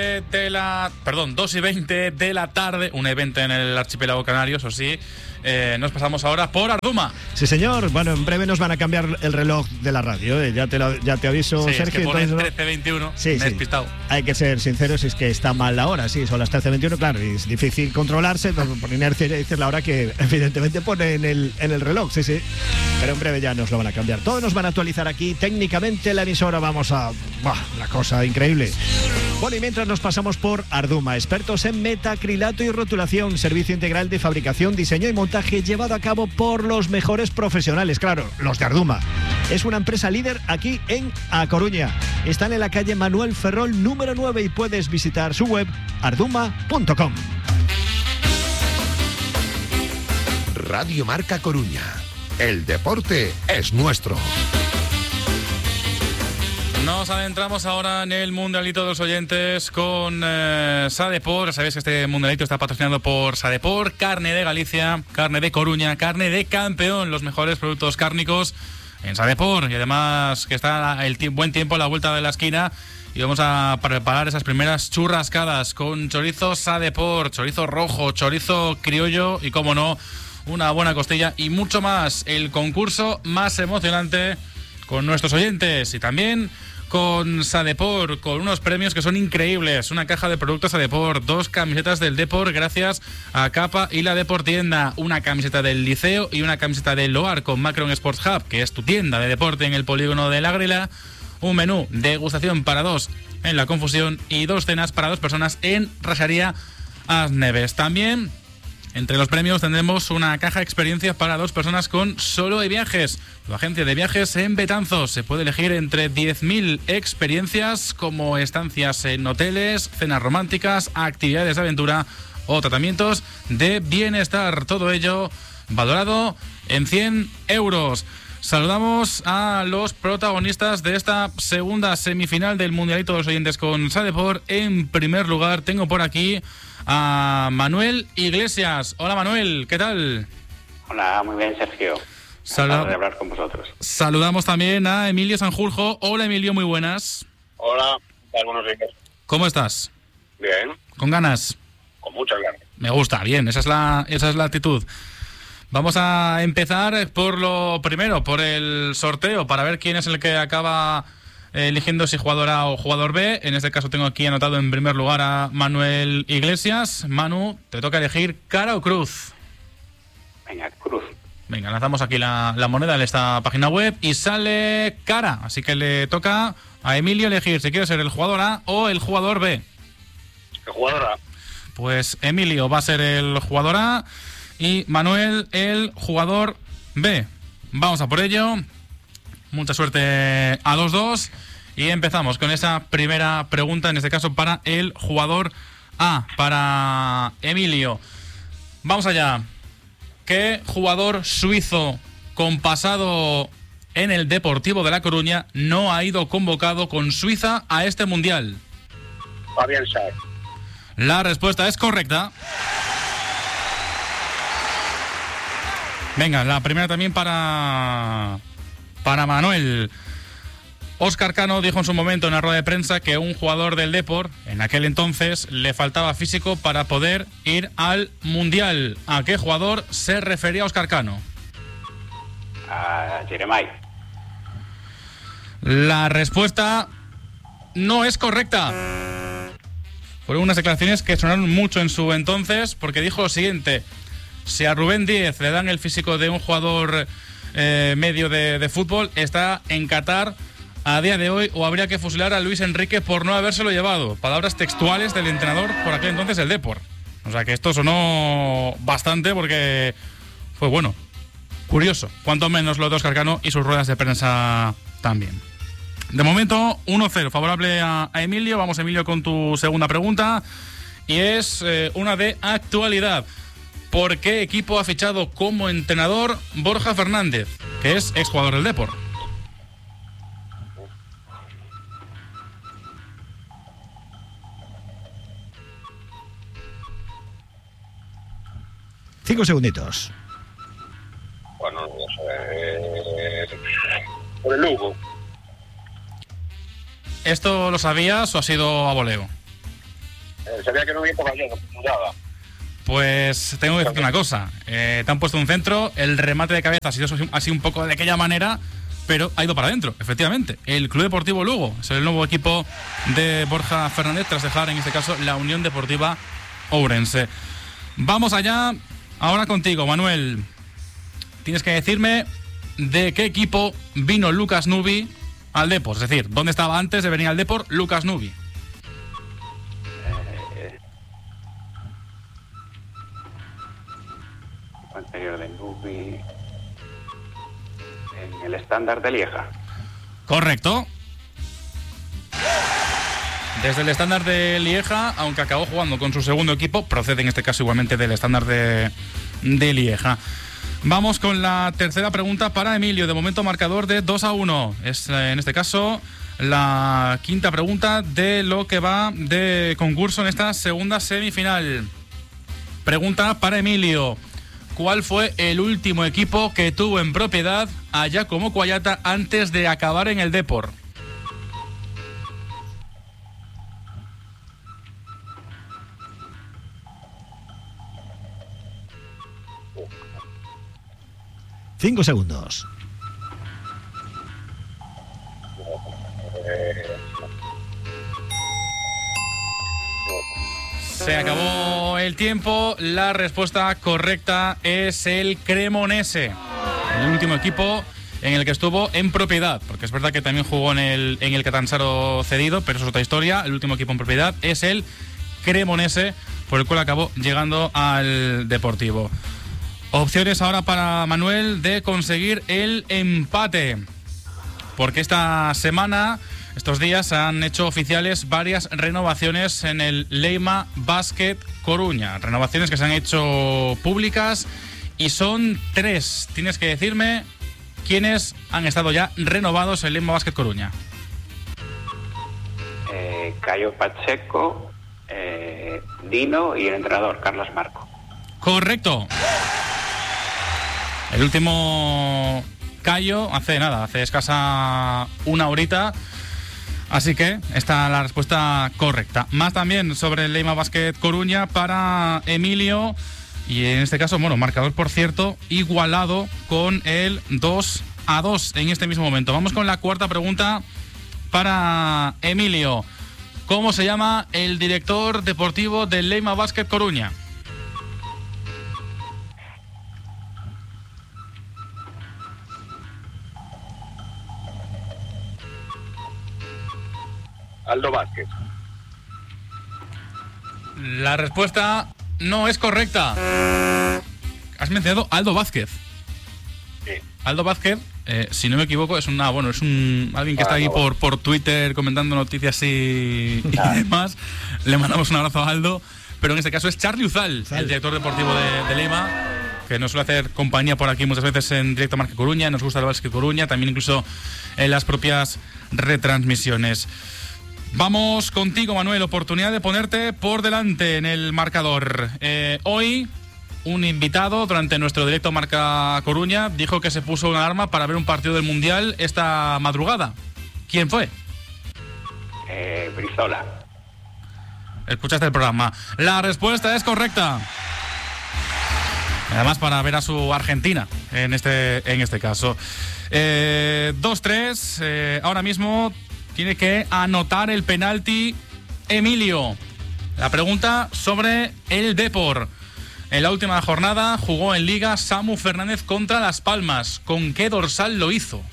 [SPEAKER 1] y 20 de la tarde, 1:20 en el archipiélago canario, eso sí. Nos pasamos ahora por Arduma.
[SPEAKER 14] Sí, señor. Bueno, en breve nos van a cambiar el reloj de la radio. Ya te aviso,
[SPEAKER 1] sí,
[SPEAKER 14] Sergio.
[SPEAKER 1] Es que pone
[SPEAKER 14] entonces,
[SPEAKER 1] 13:21.
[SPEAKER 14] Sí,
[SPEAKER 1] me he despistado.
[SPEAKER 14] Hay que ser sinceros, es que está mal la hora. Sí, son las 13:21. Claro, y es difícil controlarse. Por inercia ya dices la hora que evidentemente pone en el reloj. Sí. Pero en breve ya nos lo van a cambiar. Todos nos van a actualizar aquí. Técnicamente la emisora vamos a... la cosa increíble. Bueno, y mientras nos pasamos por Arduma, expertos en metacrilato y rotulación, servicio integral de fabricación, diseño y montaje llevado a cabo por los mejores profesionales, claro, los de Arduma. Es una empresa líder aquí en A Coruña. Están en la calle Manuel Ferrol número 9 y puedes visitar su web arduma.com.
[SPEAKER 10] Radio Marca Coruña. El deporte es nuestro.
[SPEAKER 1] Nos adentramos ahora en el Mundialito de los oyentes con Sadepor. Sabéis que este Mundialito está patrocinado por Sadepor, carne de Galicia, carne de Coruña, carne de campeón, los mejores productos cárnicos en Sadepor. Y además que está el buen tiempo a la vuelta de la esquina y vamos a preparar esas primeras churrascadas con chorizo Sadepor, chorizo rojo, chorizo criollo y, como no, una buena costilla y mucho más. El concurso más emocionante con nuestros oyentes y también con Sadepor, con unos premios que son increíbles. Una caja de productos Sadepor, 2 camisetas del Depor gracias a Capa y la Deportienda, una camiseta del Liceo y una camiseta del Loar con Macron Sports Hub, que es tu tienda de deporte en el polígono de La Grela, un menú degustación para 2 en La Confusión y 2 cenas para 2 personas en Raxaría As Neves. También entre los premios tendremos una caja de experiencias para 2 personas con Solo de Viajes, tu agencia de viajes en Betanzos. Se puede elegir entre 10.000 experiencias como estancias en hoteles, cenas románticas, actividades de aventura o tratamientos de bienestar. Todo ello valorado en 100 euros. Saludamos a los protagonistas de esta segunda semifinal del Mundialito de los oyentes con Sadepor. En primer lugar tengo por aquí a Manuel Iglesias. Hola, Manuel, ¿qué tal?
[SPEAKER 15] Hola, muy bien, Sergio. Encantado de hablar con vosotros.
[SPEAKER 1] Saludamos también a Emilio Sanjurjo. Hola, Emilio, muy buenas.
[SPEAKER 16] Hola, buenos días.
[SPEAKER 1] ¿Cómo estás?
[SPEAKER 16] Bien.
[SPEAKER 1] ¿Con ganas?
[SPEAKER 16] Con muchas ganas.
[SPEAKER 1] Me gusta, bien, esa es la actitud. Vamos a empezar por lo primero, por el sorteo, para ver quién es el que acaba eligiendo si jugador A o jugador B. En este caso tengo aquí anotado en primer lugar a Manuel Iglesias. Manu, te toca elegir cara o cruz.
[SPEAKER 15] Venga, cruz.
[SPEAKER 1] Venga, lanzamos aquí la moneda en esta página web y sale cara. Así que le toca a Emilio elegir si quiere ser el jugador A o el jugador B.
[SPEAKER 16] El jugador A.
[SPEAKER 1] Pues Emilio va a ser el jugador A y Manuel el jugador B. Vamos a por ello. Mucha suerte a los dos. Y empezamos con esa primera pregunta, en este caso para el jugador A, para Emilio. Vamos allá. ¿Qué jugador suizo con pasado en el Deportivo de La Coruña no ha ido convocado con Suiza a este Mundial?
[SPEAKER 16] Fabián Schär.
[SPEAKER 1] La respuesta es correcta. Venga, la primera también para Manuel. Óscar Cano dijo en su momento en la rueda de prensa que un jugador del Depor, en aquel entonces, le faltaba físico para poder ir al Mundial. ¿A qué jugador se refería Óscar Cano?
[SPEAKER 15] A Jeremai.
[SPEAKER 1] La respuesta no es correcta. Fueron unas declaraciones que sonaron mucho en su entonces, porque dijo lo siguiente: si a Rubén Díez le dan el físico de un jugador medio de fútbol, está en Qatar a día de hoy, o habría que fusilar a Luis Enrique por no habérselo llevado. Palabras textuales del entrenador por aquel entonces el Depor. O sea que esto sonó bastante porque fue bueno, curioso, cuanto menos lo de Óscar Cano y sus ruedas de prensa también. De momento, 1-0, favorable a Emilio. Vamos, Emilio, con tu segunda pregunta. Y es una de actualidad. ¿Por qué equipo ha fichado como entrenador Borja Fernández, que es exjugador del Depor?
[SPEAKER 14] Cinco segunditos.
[SPEAKER 16] Bueno, no sé. Por el Lugo.
[SPEAKER 1] ¿Esto lo sabías o ha sido a voleo?
[SPEAKER 16] Sabía que no había caballero, nada.
[SPEAKER 1] Pues tengo que decirte una cosa. Te han puesto un centro, el remate de cabeza ha sido así un poco de aquella manera, pero ha ido para adentro, efectivamente. El Club Deportivo Lugo es el nuevo equipo de Borja Fernández, tras dejar en este caso la Unión Deportiva Ourense. Vamos allá, ahora contigo, Manuel. Tienes que decirme de qué equipo vino Lucas Nubi al Depor, es decir, ¿dónde estaba antes de venir al Depor Lucas Nubi?
[SPEAKER 15] Anterior de Nubi, en el Standard de Lieja.
[SPEAKER 1] Correcto. Desde el Standard de Lieja, aunque acabó jugando con su segundo equipo, procede en este caso igualmente del Standard de Lieja. Vamos con la tercera pregunta para Emilio. De momento marcador de 2-1. Es en este caso la quinta pregunta de lo que va de concurso en esta segunda semifinal. Pregunta para Emilio. ¿Cuál fue el último equipo que tuvo en propiedad a Giacomo Cuagliata antes de acabar en el Depor?
[SPEAKER 14] Cinco segundos.
[SPEAKER 1] Se acabó el tiempo. La respuesta correcta es el Cremonese, el último equipo en el que estuvo en propiedad, porque es verdad que también jugó en el Catanzaro cedido, pero eso es otra historia. El último equipo en propiedad es el Cremonese, por el cual acabó llegando al Deportivo. Opciones ahora para Manuel de conseguir el empate, porque esta semana, estos días, se han hecho oficiales varias renovaciones en el Leima Basket Coruña. Renovaciones que se han hecho públicas y son 3. Tienes que decirme quiénes han estado ya renovados en Leima Basket Coruña.
[SPEAKER 15] Cayo Pacheco, Dino y el entrenador, Carlos Marco.
[SPEAKER 1] Correcto. El último Cayo hace escasa una horita. Así que esta es la respuesta correcta. Más también sobre el Leima Basket Coruña para Emilio. Y en este caso, bueno, marcador, por cierto, igualado con el 2-2 en este mismo momento. Vamos con la cuarta pregunta para Emilio. ¿Cómo se llama el director deportivo del Leima Basket Coruña?
[SPEAKER 16] Aldo Vázquez.
[SPEAKER 1] La respuesta no es correcta. Has mencionado Aldo Vázquez.
[SPEAKER 16] Sí.
[SPEAKER 1] Aldo Vázquez, si no me equivoco, es alguien que está ahí por Twitter comentando noticias y demás. Le mandamos un abrazo a Aldo, pero en este caso es Charly Uzal, el director deportivo de Leima, que nos suele hacer compañía por aquí muchas veces en Directo Marca Coruña. Nos gusta el Basket Coruña, también incluso en las propias retransmisiones. Vamos contigo, Manuel, oportunidad de ponerte por delante en el marcador. Hoy, un invitado durante nuestro Directo Marca Coruña dijo que se puso una alarma para ver un partido del Mundial esta madrugada. ¿Quién fue?
[SPEAKER 15] Brizola.
[SPEAKER 1] Escuchaste el programa. La respuesta es correcta. Además, para ver a su Argentina en este caso. 2-3. Ahora mismo tiene que anotar el penalti Emilio. La pregunta sobre el Depor. En la última jornada jugó en Liga Samu Fernández contra Las Palmas. ¿Con qué dorsal lo hizo?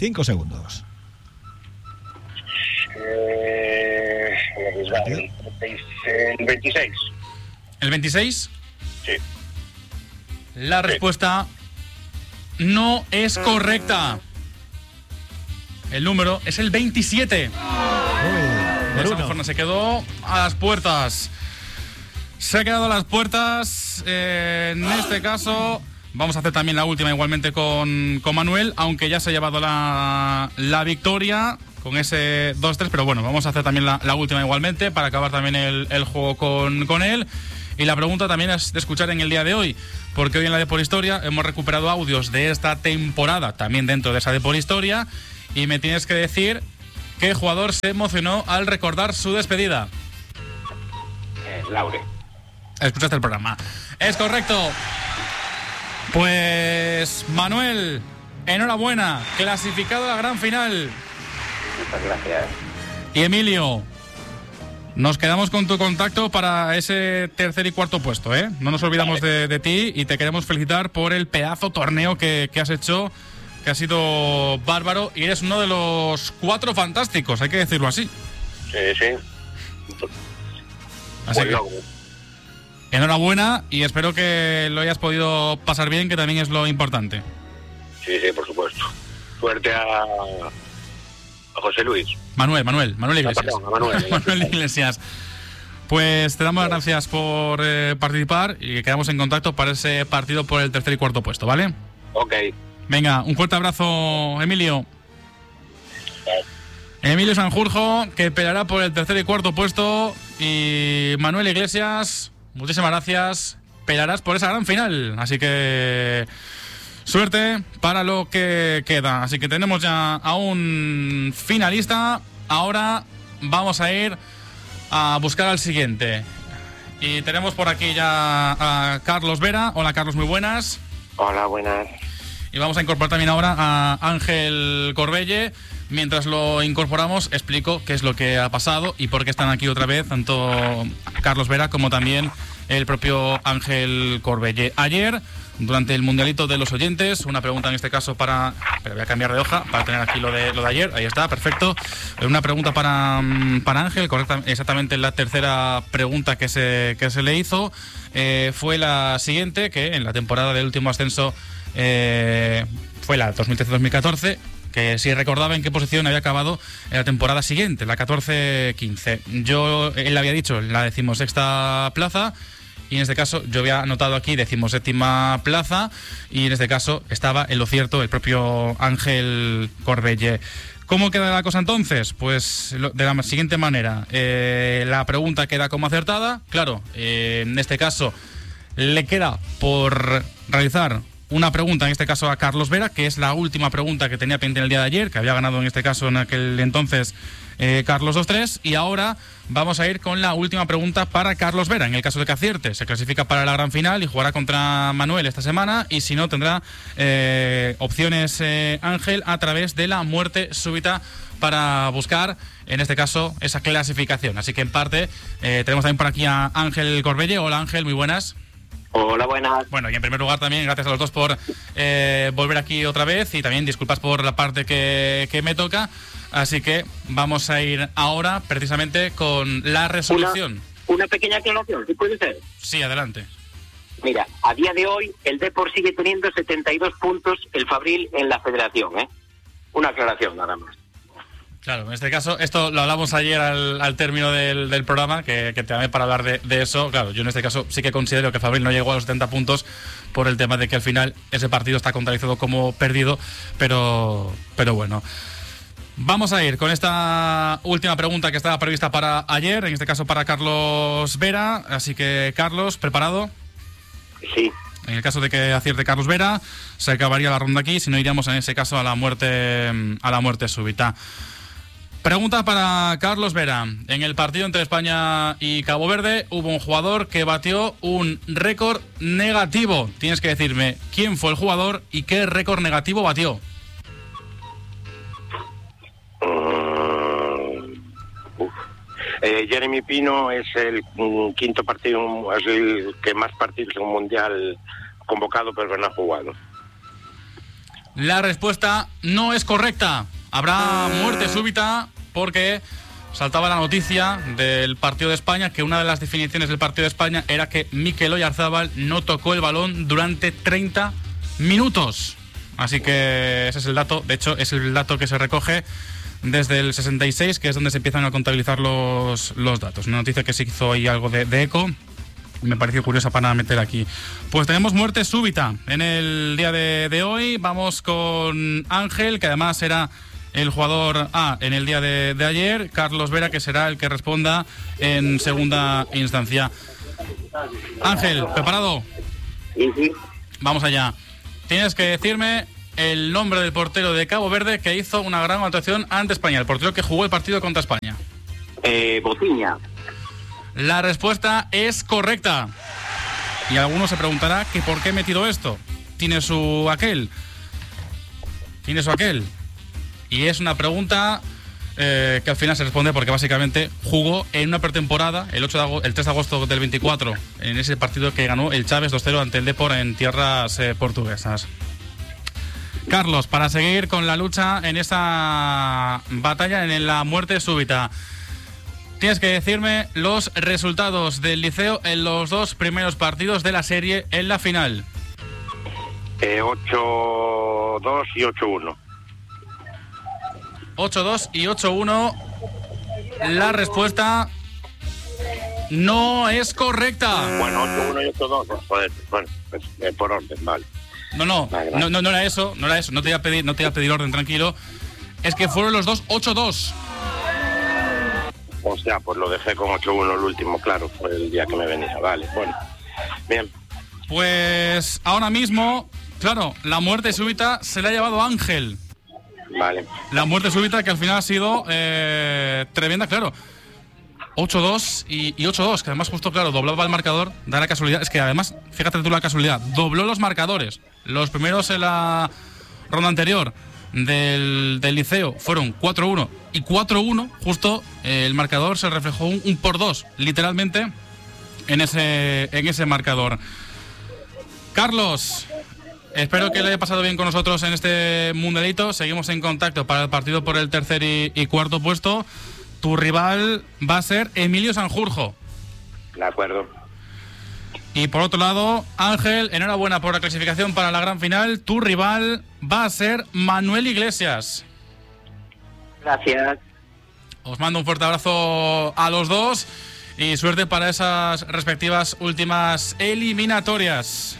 [SPEAKER 14] 5 segundos.
[SPEAKER 16] El 26.
[SPEAKER 1] ¿El 26?
[SPEAKER 16] Sí.
[SPEAKER 1] La respuesta no es correcta. El número es el 27. Se quedó a las puertas. Se ha quedado a las puertas. En este caso, vamos a hacer también la última igualmente con Manuel, aunque ya se ha llevado la victoria con ese 2-3. Pero bueno, vamos a hacer también la última igualmente para acabar también el juego con él. Y la pregunta también es de escuchar en el día de hoy, porque hoy en la de Por Historia hemos recuperado audios de esta temporada, también dentro de esa de Por Historia, y me tienes que decir qué jugador se emocionó al recordar su despedida.
[SPEAKER 15] Laure.
[SPEAKER 1] Escuchaste el programa. Es correcto. Pues Manuel, enhorabuena, clasificado a la gran final.
[SPEAKER 15] Muchas gracias.
[SPEAKER 1] Y Emilio, nos quedamos con tu contacto para ese tercer y cuarto puesto, ¿eh? No nos olvidamos de ti y te queremos felicitar por el pedazo torneo que has hecho, que ha sido bárbaro, y eres uno de los 4 fantásticos, hay que decirlo así.
[SPEAKER 16] Sí.
[SPEAKER 1] Así que enhorabuena y espero que lo hayas podido pasar bien, que también es lo importante.
[SPEAKER 16] Sí, por supuesto. Suerte a José Luis.
[SPEAKER 1] Manuel Iglesias.
[SPEAKER 16] Perdón, a
[SPEAKER 1] Manuel Iglesias. Pues te damos las gracias por participar y quedamos en contacto para ese partido por el tercer y cuarto puesto, ¿vale?
[SPEAKER 16] Ok.
[SPEAKER 1] Venga, un fuerte abrazo, Emilio. Emilio Sanjurjo, que peleará por el tercer y cuarto puesto, y Manuel Iglesias, muchísimas gracias, pelearás por esa gran final, así que suerte para lo que queda. Así que tenemos ya a un finalista. Ahora vamos a ir a buscar al siguiente. Y tenemos por aquí ya a Carlos Vera. Hola, Carlos, muy buenas.
[SPEAKER 17] Hola, buenas.
[SPEAKER 1] Y vamos a incorporar también ahora a Ángel Corbelle. Mientras lo incorporamos, explico qué es lo que ha pasado y por qué están aquí otra vez tanto Carlos Vera como también el propio Ángel Corbelle. Ayer, durante el Mundialito de los Oyentes, una pregunta en este caso para... Pero voy a cambiar de hoja para tener aquí lo de ayer. Ahí está, perfecto. Una pregunta para Ángel, exactamente la tercera pregunta que se le hizo. Fue la siguiente, que en la temporada del último ascenso fue la 2013-2014, que si recordaba en qué posición había acabado en la temporada siguiente, la 14-15. Él había dicho la 16ª plaza, y en este caso yo había anotado aquí 17ª plaza, y en este caso estaba en lo cierto el propio Ángel Corbelle. ¿Cómo queda la cosa entonces? Pues de la siguiente manera. La pregunta queda como acertada. Claro, en este caso le queda por realizar una pregunta, en este caso a Carlos Vera, que es la última pregunta que tenía pendiente el día de ayer, que había ganado en este caso en aquel entonces Carlos 2-3, y ahora vamos a ir con la última pregunta para Carlos Vera. En el caso de que acierte, se clasifica para la gran final y jugará contra Manuel esta semana, y si no, tendrá opciones Ángel a través de la muerte súbita para buscar, en este caso, esa clasificación. Así que en parte tenemos también por aquí a Ángel Corbelle. Hola Ángel, muy buenas.
[SPEAKER 17] Hola, buenas.
[SPEAKER 1] Bueno, y en primer lugar también gracias a los dos por volver aquí otra vez, y también disculpas por la parte que me toca. Así que vamos a ir ahora precisamente con la resolución.
[SPEAKER 17] Una pequeña aclaración, ¿sí puede ser?
[SPEAKER 1] Sí, adelante.
[SPEAKER 17] Mira, a día de hoy el Depor sigue teniendo 72 puntos el Fabril en la federación, ¿eh? Una aclaración nada más.
[SPEAKER 1] Claro, en este caso, esto lo hablamos ayer al término del programa, que te llamé para hablar de eso. Claro, yo en este caso sí que considero que Fabril no llegó a los 70 puntos por el tema de que al final ese partido está contabilizado como perdido, pero bueno. Vamos a ir con esta última pregunta que estaba prevista para ayer, en este caso para Carlos Vera. Así que, Carlos, ¿preparado?
[SPEAKER 17] Sí.
[SPEAKER 1] En el caso de que acierte Carlos Vera, se acabaría la ronda aquí, si no iríamos en ese caso a la muerte súbita. Pregunta para Carlos Vera. En el partido entre España y Cabo Verde hubo un jugador que batió un récord negativo. Tienes que decirme quién fue el jugador y qué récord negativo batió.
[SPEAKER 16] Jeremy Pino es el quinto partido, es el que más partidos en un mundial convocado pero no ha jugado.
[SPEAKER 1] La respuesta no es correcta. Habrá muerte súbita porque saltaba la noticia del partido de España que una de las definiciones del partido de España era que Mikel Oyarzabal no tocó el balón durante 30 minutos. Así que ese es el dato. De hecho, es el dato que se recoge desde el 66, que es donde se empiezan a contabilizar los datos. Una noticia que se hizo ahí algo de eco. Me pareció curiosa para meter aquí. Pues tenemos muerte súbita en el día de hoy. Vamos con Ángel, que además era el jugador A en el día de ayer. Carlos Vera, que será el que responda en segunda instancia. Ángel, ¿preparado?
[SPEAKER 17] Sí.
[SPEAKER 1] Vamos allá. Tienes que decirme el nombre del portero de Cabo Verde que hizo una gran actuación ante España, el portero que jugó el partido contra España.
[SPEAKER 17] Botiña.
[SPEAKER 1] La respuesta es correcta. Y alguno se preguntará que por qué he metido esto. Tiene su aquel. Y es una pregunta que al final se responde porque básicamente jugó en una pretemporada el 3 de agosto del 24 en ese partido que ganó el Chaves 2-0 ante el Depor en tierras portuguesas. Carlos, para seguir con la lucha en esa batalla en la muerte súbita, tienes que decirme los resultados del Liceo en los dos primeros partidos de la serie en la final.
[SPEAKER 16] 8-2 y 8-1.
[SPEAKER 1] 8-2 y 8-1. La respuesta no es correcta.
[SPEAKER 16] Bueno, 8-1 y 8-2. Joder, bueno, pues, por orden, vale.
[SPEAKER 1] No era eso. No te iba a pedir orden, tranquilo. Es que fueron los dos 8-2.
[SPEAKER 16] O sea, pues lo dejé con 8-1 el último, claro, fue el día que me venía. Vale, bueno, bien.
[SPEAKER 1] Pues ahora mismo, claro, la muerte súbita se la ha llevado Ángel.
[SPEAKER 16] Vale. La
[SPEAKER 1] muerte súbita que al final ha sido tremenda, claro. 8-2 y 8-2, que además justo, claro, doblaba el marcador, da la casualidad. Es que además, fíjate tú la casualidad, dobló los marcadores. Los primeros en la ronda anterior del Liceo fueron 4-1 y 4-1, justo el marcador se reflejó un por 2, literalmente, en ese marcador. Carlos, espero que le haya pasado bien con nosotros en este mundialito. Seguimos en contacto para el partido por el tercer y cuarto puesto. Tu rival va a ser Emilio Sanjurjo.
[SPEAKER 16] De acuerdo.
[SPEAKER 1] Y por otro lado, Ángel, enhorabuena por la clasificación para la gran final. Tu rival va a ser Manuel Iglesias.
[SPEAKER 17] Gracias.
[SPEAKER 1] Os mando un fuerte abrazo a los dos y suerte para esas respectivas últimas eliminatorias.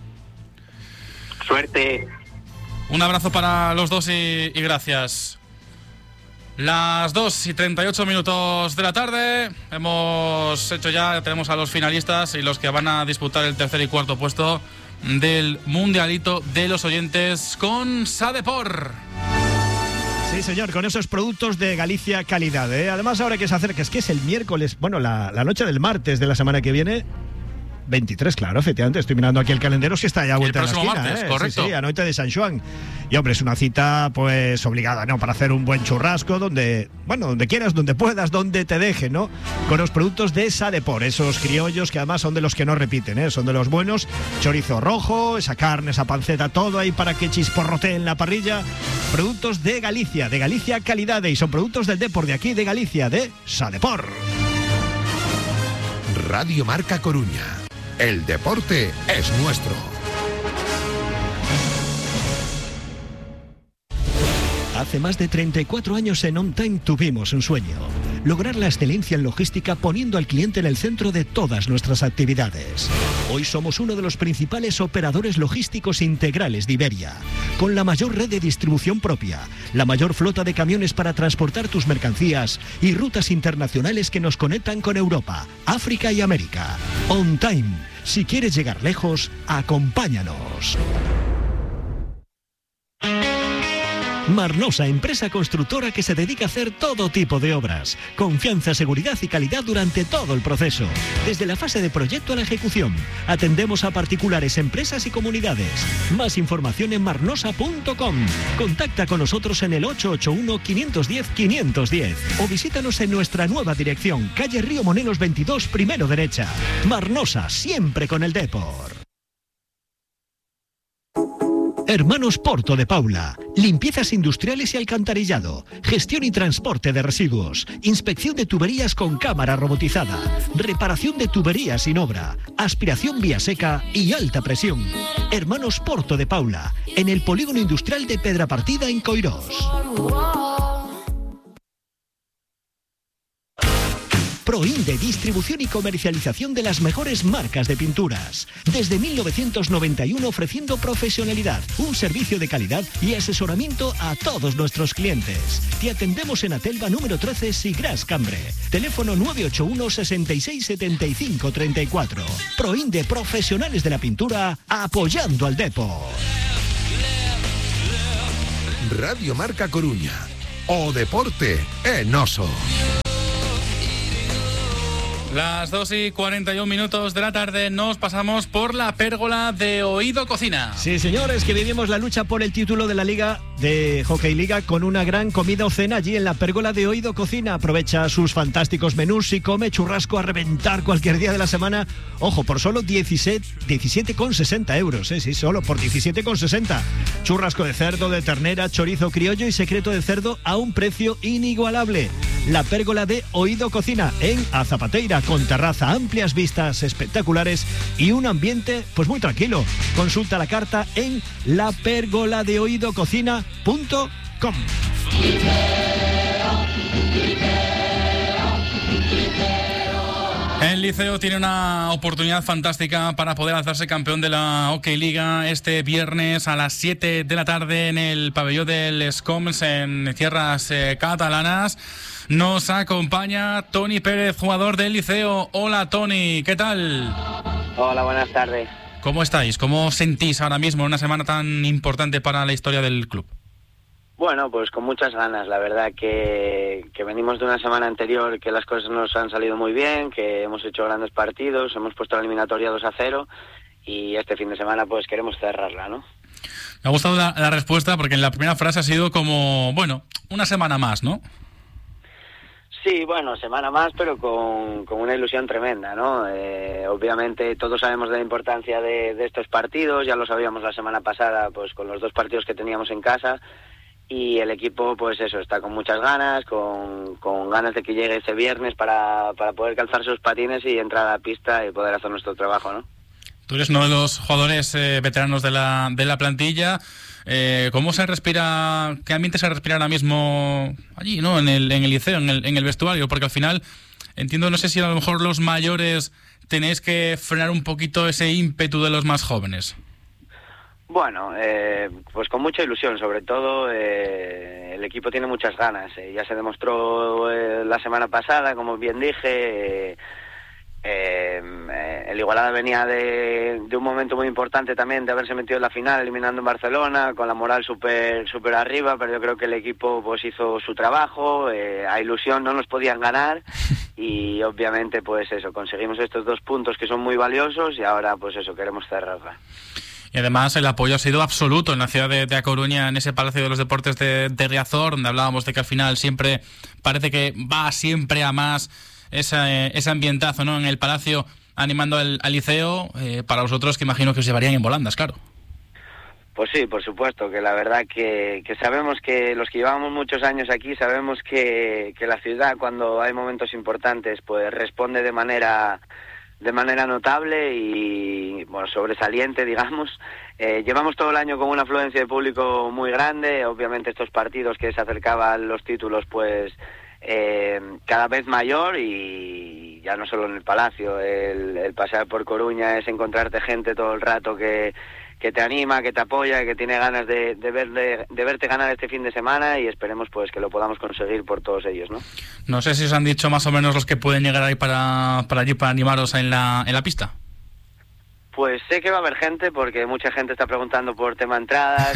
[SPEAKER 17] Suerte.
[SPEAKER 1] Un abrazo para los dos y gracias. Las 2:38 de la tarde. Tenemos a los finalistas y los que van a disputar el tercer y cuarto puesto del mundialito de los oyentes con Sadepor.
[SPEAKER 14] Sí, señor, con esos productos de Galicia calidad, ¿eh? Además, ahora que se acerca, es que es el miércoles, bueno, la noche del martes de la semana que viene. 23, claro, efectivamente, estoy mirando aquí el calendario, si está ya a vuelta de la esquina,
[SPEAKER 1] martes, correcto.
[SPEAKER 14] Sí, a noche de San Juan. Y hombre, es una cita pues obligada, ¿no? Para hacer un buen churrasco donde quieras, donde puedas, donde te deje, ¿no? Con los productos de Sadepor, esos criollos que además son de los que no repiten, ¿eh? Son de los buenos, chorizo rojo, esa carne, esa panceta, todo ahí para que chisporrotee en la parrilla. Productos de Galicia calidad, y son productos del Depor de aquí de Galicia, de Sadepor.
[SPEAKER 18] Radio Marca Coruña. El deporte es nuestro.
[SPEAKER 11] Hace más de 34 años en On Time tuvimos un sueño: lograr la excelencia en logística poniendo al cliente en el centro de todas nuestras actividades. Hoy somos uno de los principales operadores logísticos integrales de Iberia, con la mayor red de distribución propia, la mayor flota de camiones para transportar tus mercancías y rutas internacionales que nos conectan con Europa, África y América. On Time. Si quieres llegar lejos, acompáñanos. Marnosa, empresa constructora que se dedica a hacer todo tipo de obras. Confianza, seguridad y calidad durante todo el proceso. Desde la fase de proyecto a la ejecución. Atendemos a particulares, empresas y comunidades. Más información en marnosa.com. Contacta con nosotros en el 881-510-510 o visítanos en nuestra nueva dirección, calle Río Monelos 22, primero derecha. Marnosa, siempre con el Depor. Hermanos Porto de Paula. Limpiezas industriales y alcantarillado. Gestión y transporte de residuos. Inspección de tuberías con cámara robotizada. Reparación de tuberías sin obra. Aspiración vía seca y alta presión. Hermanos Porto de Paula. En el polígono industrial de Pedrapartida en Coirós. Proinde, distribución y comercialización de las mejores marcas de pinturas. Desde 1991 ofreciendo profesionalidad, un servicio de calidad y asesoramiento a todos nuestros clientes. Te atendemos en Atelva número 13, Sigras Cambre. Teléfono 981 66 75 34. Proinde, profesionales de la pintura, apoyando al Depor.
[SPEAKER 18] Radio Marca Coruña. O deporte en Oso.
[SPEAKER 1] Las 2:41 de la tarde nos pasamos por la pérgola de Oído Cocina.
[SPEAKER 14] Sí, señores, que vivimos la lucha por el título de la Liga de Hockey Liga con una gran comida o cena allí en la pérgola de Oído Cocina. Aprovecha sus fantásticos menús y come churrasco a reventar cualquier día de la semana. Ojo, por solo 17,60 euros. Sí, solo por 17,60. Churrasco de cerdo, de ternera, chorizo criollo y secreto de cerdo a un precio inigualable. La pérgola de Oído Cocina en Azapateira, con terraza, amplias vistas espectaculares y un ambiente pues muy tranquilo. Consulta la carta en lapergoladeoidococina.com.
[SPEAKER 1] El Liceo tiene una oportunidad fantástica para poder hacerse campeón de la Hockey Liga este viernes a las 7 de la tarde en el pabellón del Scoms en tierras catalanas. Nos acompaña Toni Pérez, jugador del Liceo. Hola, Toni, ¿qué tal?
[SPEAKER 19] Hola, buenas tardes.
[SPEAKER 1] ¿Cómo estáis? ¿Cómo sentís ahora mismo una semana tan importante para la historia del club?
[SPEAKER 19] Bueno, pues con muchas ganas. La verdad que venimos de una semana anterior que las cosas nos han salido muy bien, que hemos hecho grandes partidos, hemos puesto la eliminatoria 2-0 y este fin de semana pues queremos cerrarla, ¿no?
[SPEAKER 1] Me ha gustado la respuesta porque en la primera frase ha sido como, bueno, una semana más, ¿no?
[SPEAKER 19] Sí, bueno, semana más, pero con una ilusión tremenda, ¿no? Obviamente todos sabemos de la importancia de estos partidos, ya lo sabíamos la semana pasada, pues con los 2 partidos que teníamos en casa, y el equipo, pues eso, está con muchas ganas, con ganas de que llegue ese viernes para poder calzar sus patines y entrar a la pista y poder hacer nuestro trabajo, ¿no?
[SPEAKER 1] Tú eres uno de los jugadores veteranos de la plantilla. ¿Cómo se respira, qué ambiente se respira ahora mismo allí, ¿no? En el liceo, en el vestuario? Porque al final, entiendo, no sé si a lo mejor los mayores tenéis que frenar un poquito ese ímpetu de los más jóvenes.
[SPEAKER 19] Bueno, pues con mucha ilusión, sobre todo el equipo tiene muchas ganas. Ya se demostró la semana pasada, como bien dije. El Igualada venía de un momento muy importante también, de haberse metido en la final eliminando en Barcelona, con la moral súper arriba, pero yo creo que el equipo pues hizo su trabajo. A ilusión no nos podían ganar y obviamente pues eso, conseguimos estos 2 puntos que son muy valiosos y ahora pues eso, queremos cerrarla.
[SPEAKER 1] Y además el apoyo ha sido absoluto en la ciudad de A Coruña, en ese Palacio de los Deportes de Riazor, donde hablábamos de que al final siempre parece que va siempre a más ese ambientazo, ¿no? En el Palacio animando al Liceo, para vosotros que imagino que os llevarían en volandas, claro.
[SPEAKER 19] Pues sí, por supuesto, que la verdad que sabemos que los que llevamos muchos años aquí sabemos que la ciudad cuando hay momentos importantes pues responde de manera notable y bueno, sobresaliente, digamos. Llevamos todo el año con una afluencia de público muy grande, obviamente estos partidos que se acercaban los títulos pues cada vez mayor y ya no solo en el Palacio, el pasear por Coruña es encontrarte gente todo el rato que te anima, que te apoya, que tiene ganas de verte ganar este fin de semana y esperemos pues que lo podamos conseguir por todos ellos, ¿no?
[SPEAKER 1] No sé si os han dicho más o menos los que pueden llegar ahí para allí para animaros en la pista.
[SPEAKER 19] Pues sé que va a haber gente porque mucha gente está preguntando por tema entradas.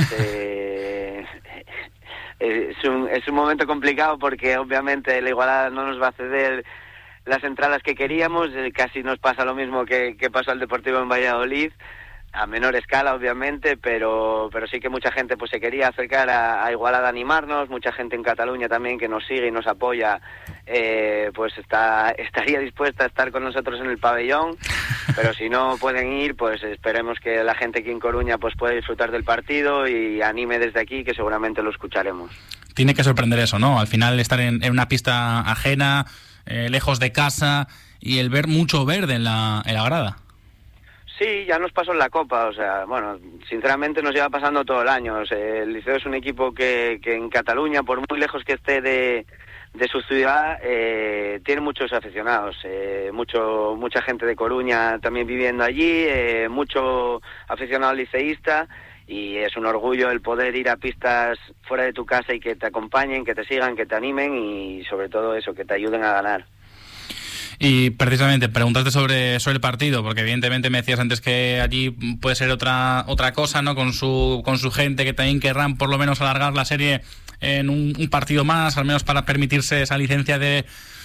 [SPEAKER 19] Es un momento complicado porque obviamente la Igualada no nos va a ceder las entradas que queríamos. Casi nos pasa lo mismo que pasó al Deportivo en Valladolid. a menor escala obviamente, pero sí que mucha gente pues se quería acercar a Igualada a animarnos, mucha gente en Cataluña también que nos sigue y nos apoya, pues estaría dispuesta a estar con nosotros en el pabellón, pero si no pueden ir, pues esperemos que la gente aquí en Coruña pues pueda disfrutar del partido y anime desde aquí, que seguramente lo escucharemos.
[SPEAKER 1] Tiene que sorprender eso, ¿no? Al final estar en una pista ajena, lejos de casa, y el ver mucho verde en la grada.
[SPEAKER 19] Sí, ya nos pasó en la Copa, o sea, bueno, sinceramente nos lleva pasando todo el año. O sea, el Liceo es un equipo que en Cataluña, por muy lejos que esté de su ciudad, tiene muchos aficionados, mucha gente de Coruña también viviendo allí, mucho aficionado liceísta, y es un orgullo el poder ir a pistas fuera de tu casa y que te acompañen, que te sigan, que te animen y sobre todo eso, que te ayuden a ganar.
[SPEAKER 1] Y precisamente preguntarte sobre el partido, porque evidentemente me decías antes que allí puede ser otra cosa, ¿no? Con su gente, que también querrán por lo menos alargar la serie en un partido más, al menos para permitirse esa licencia de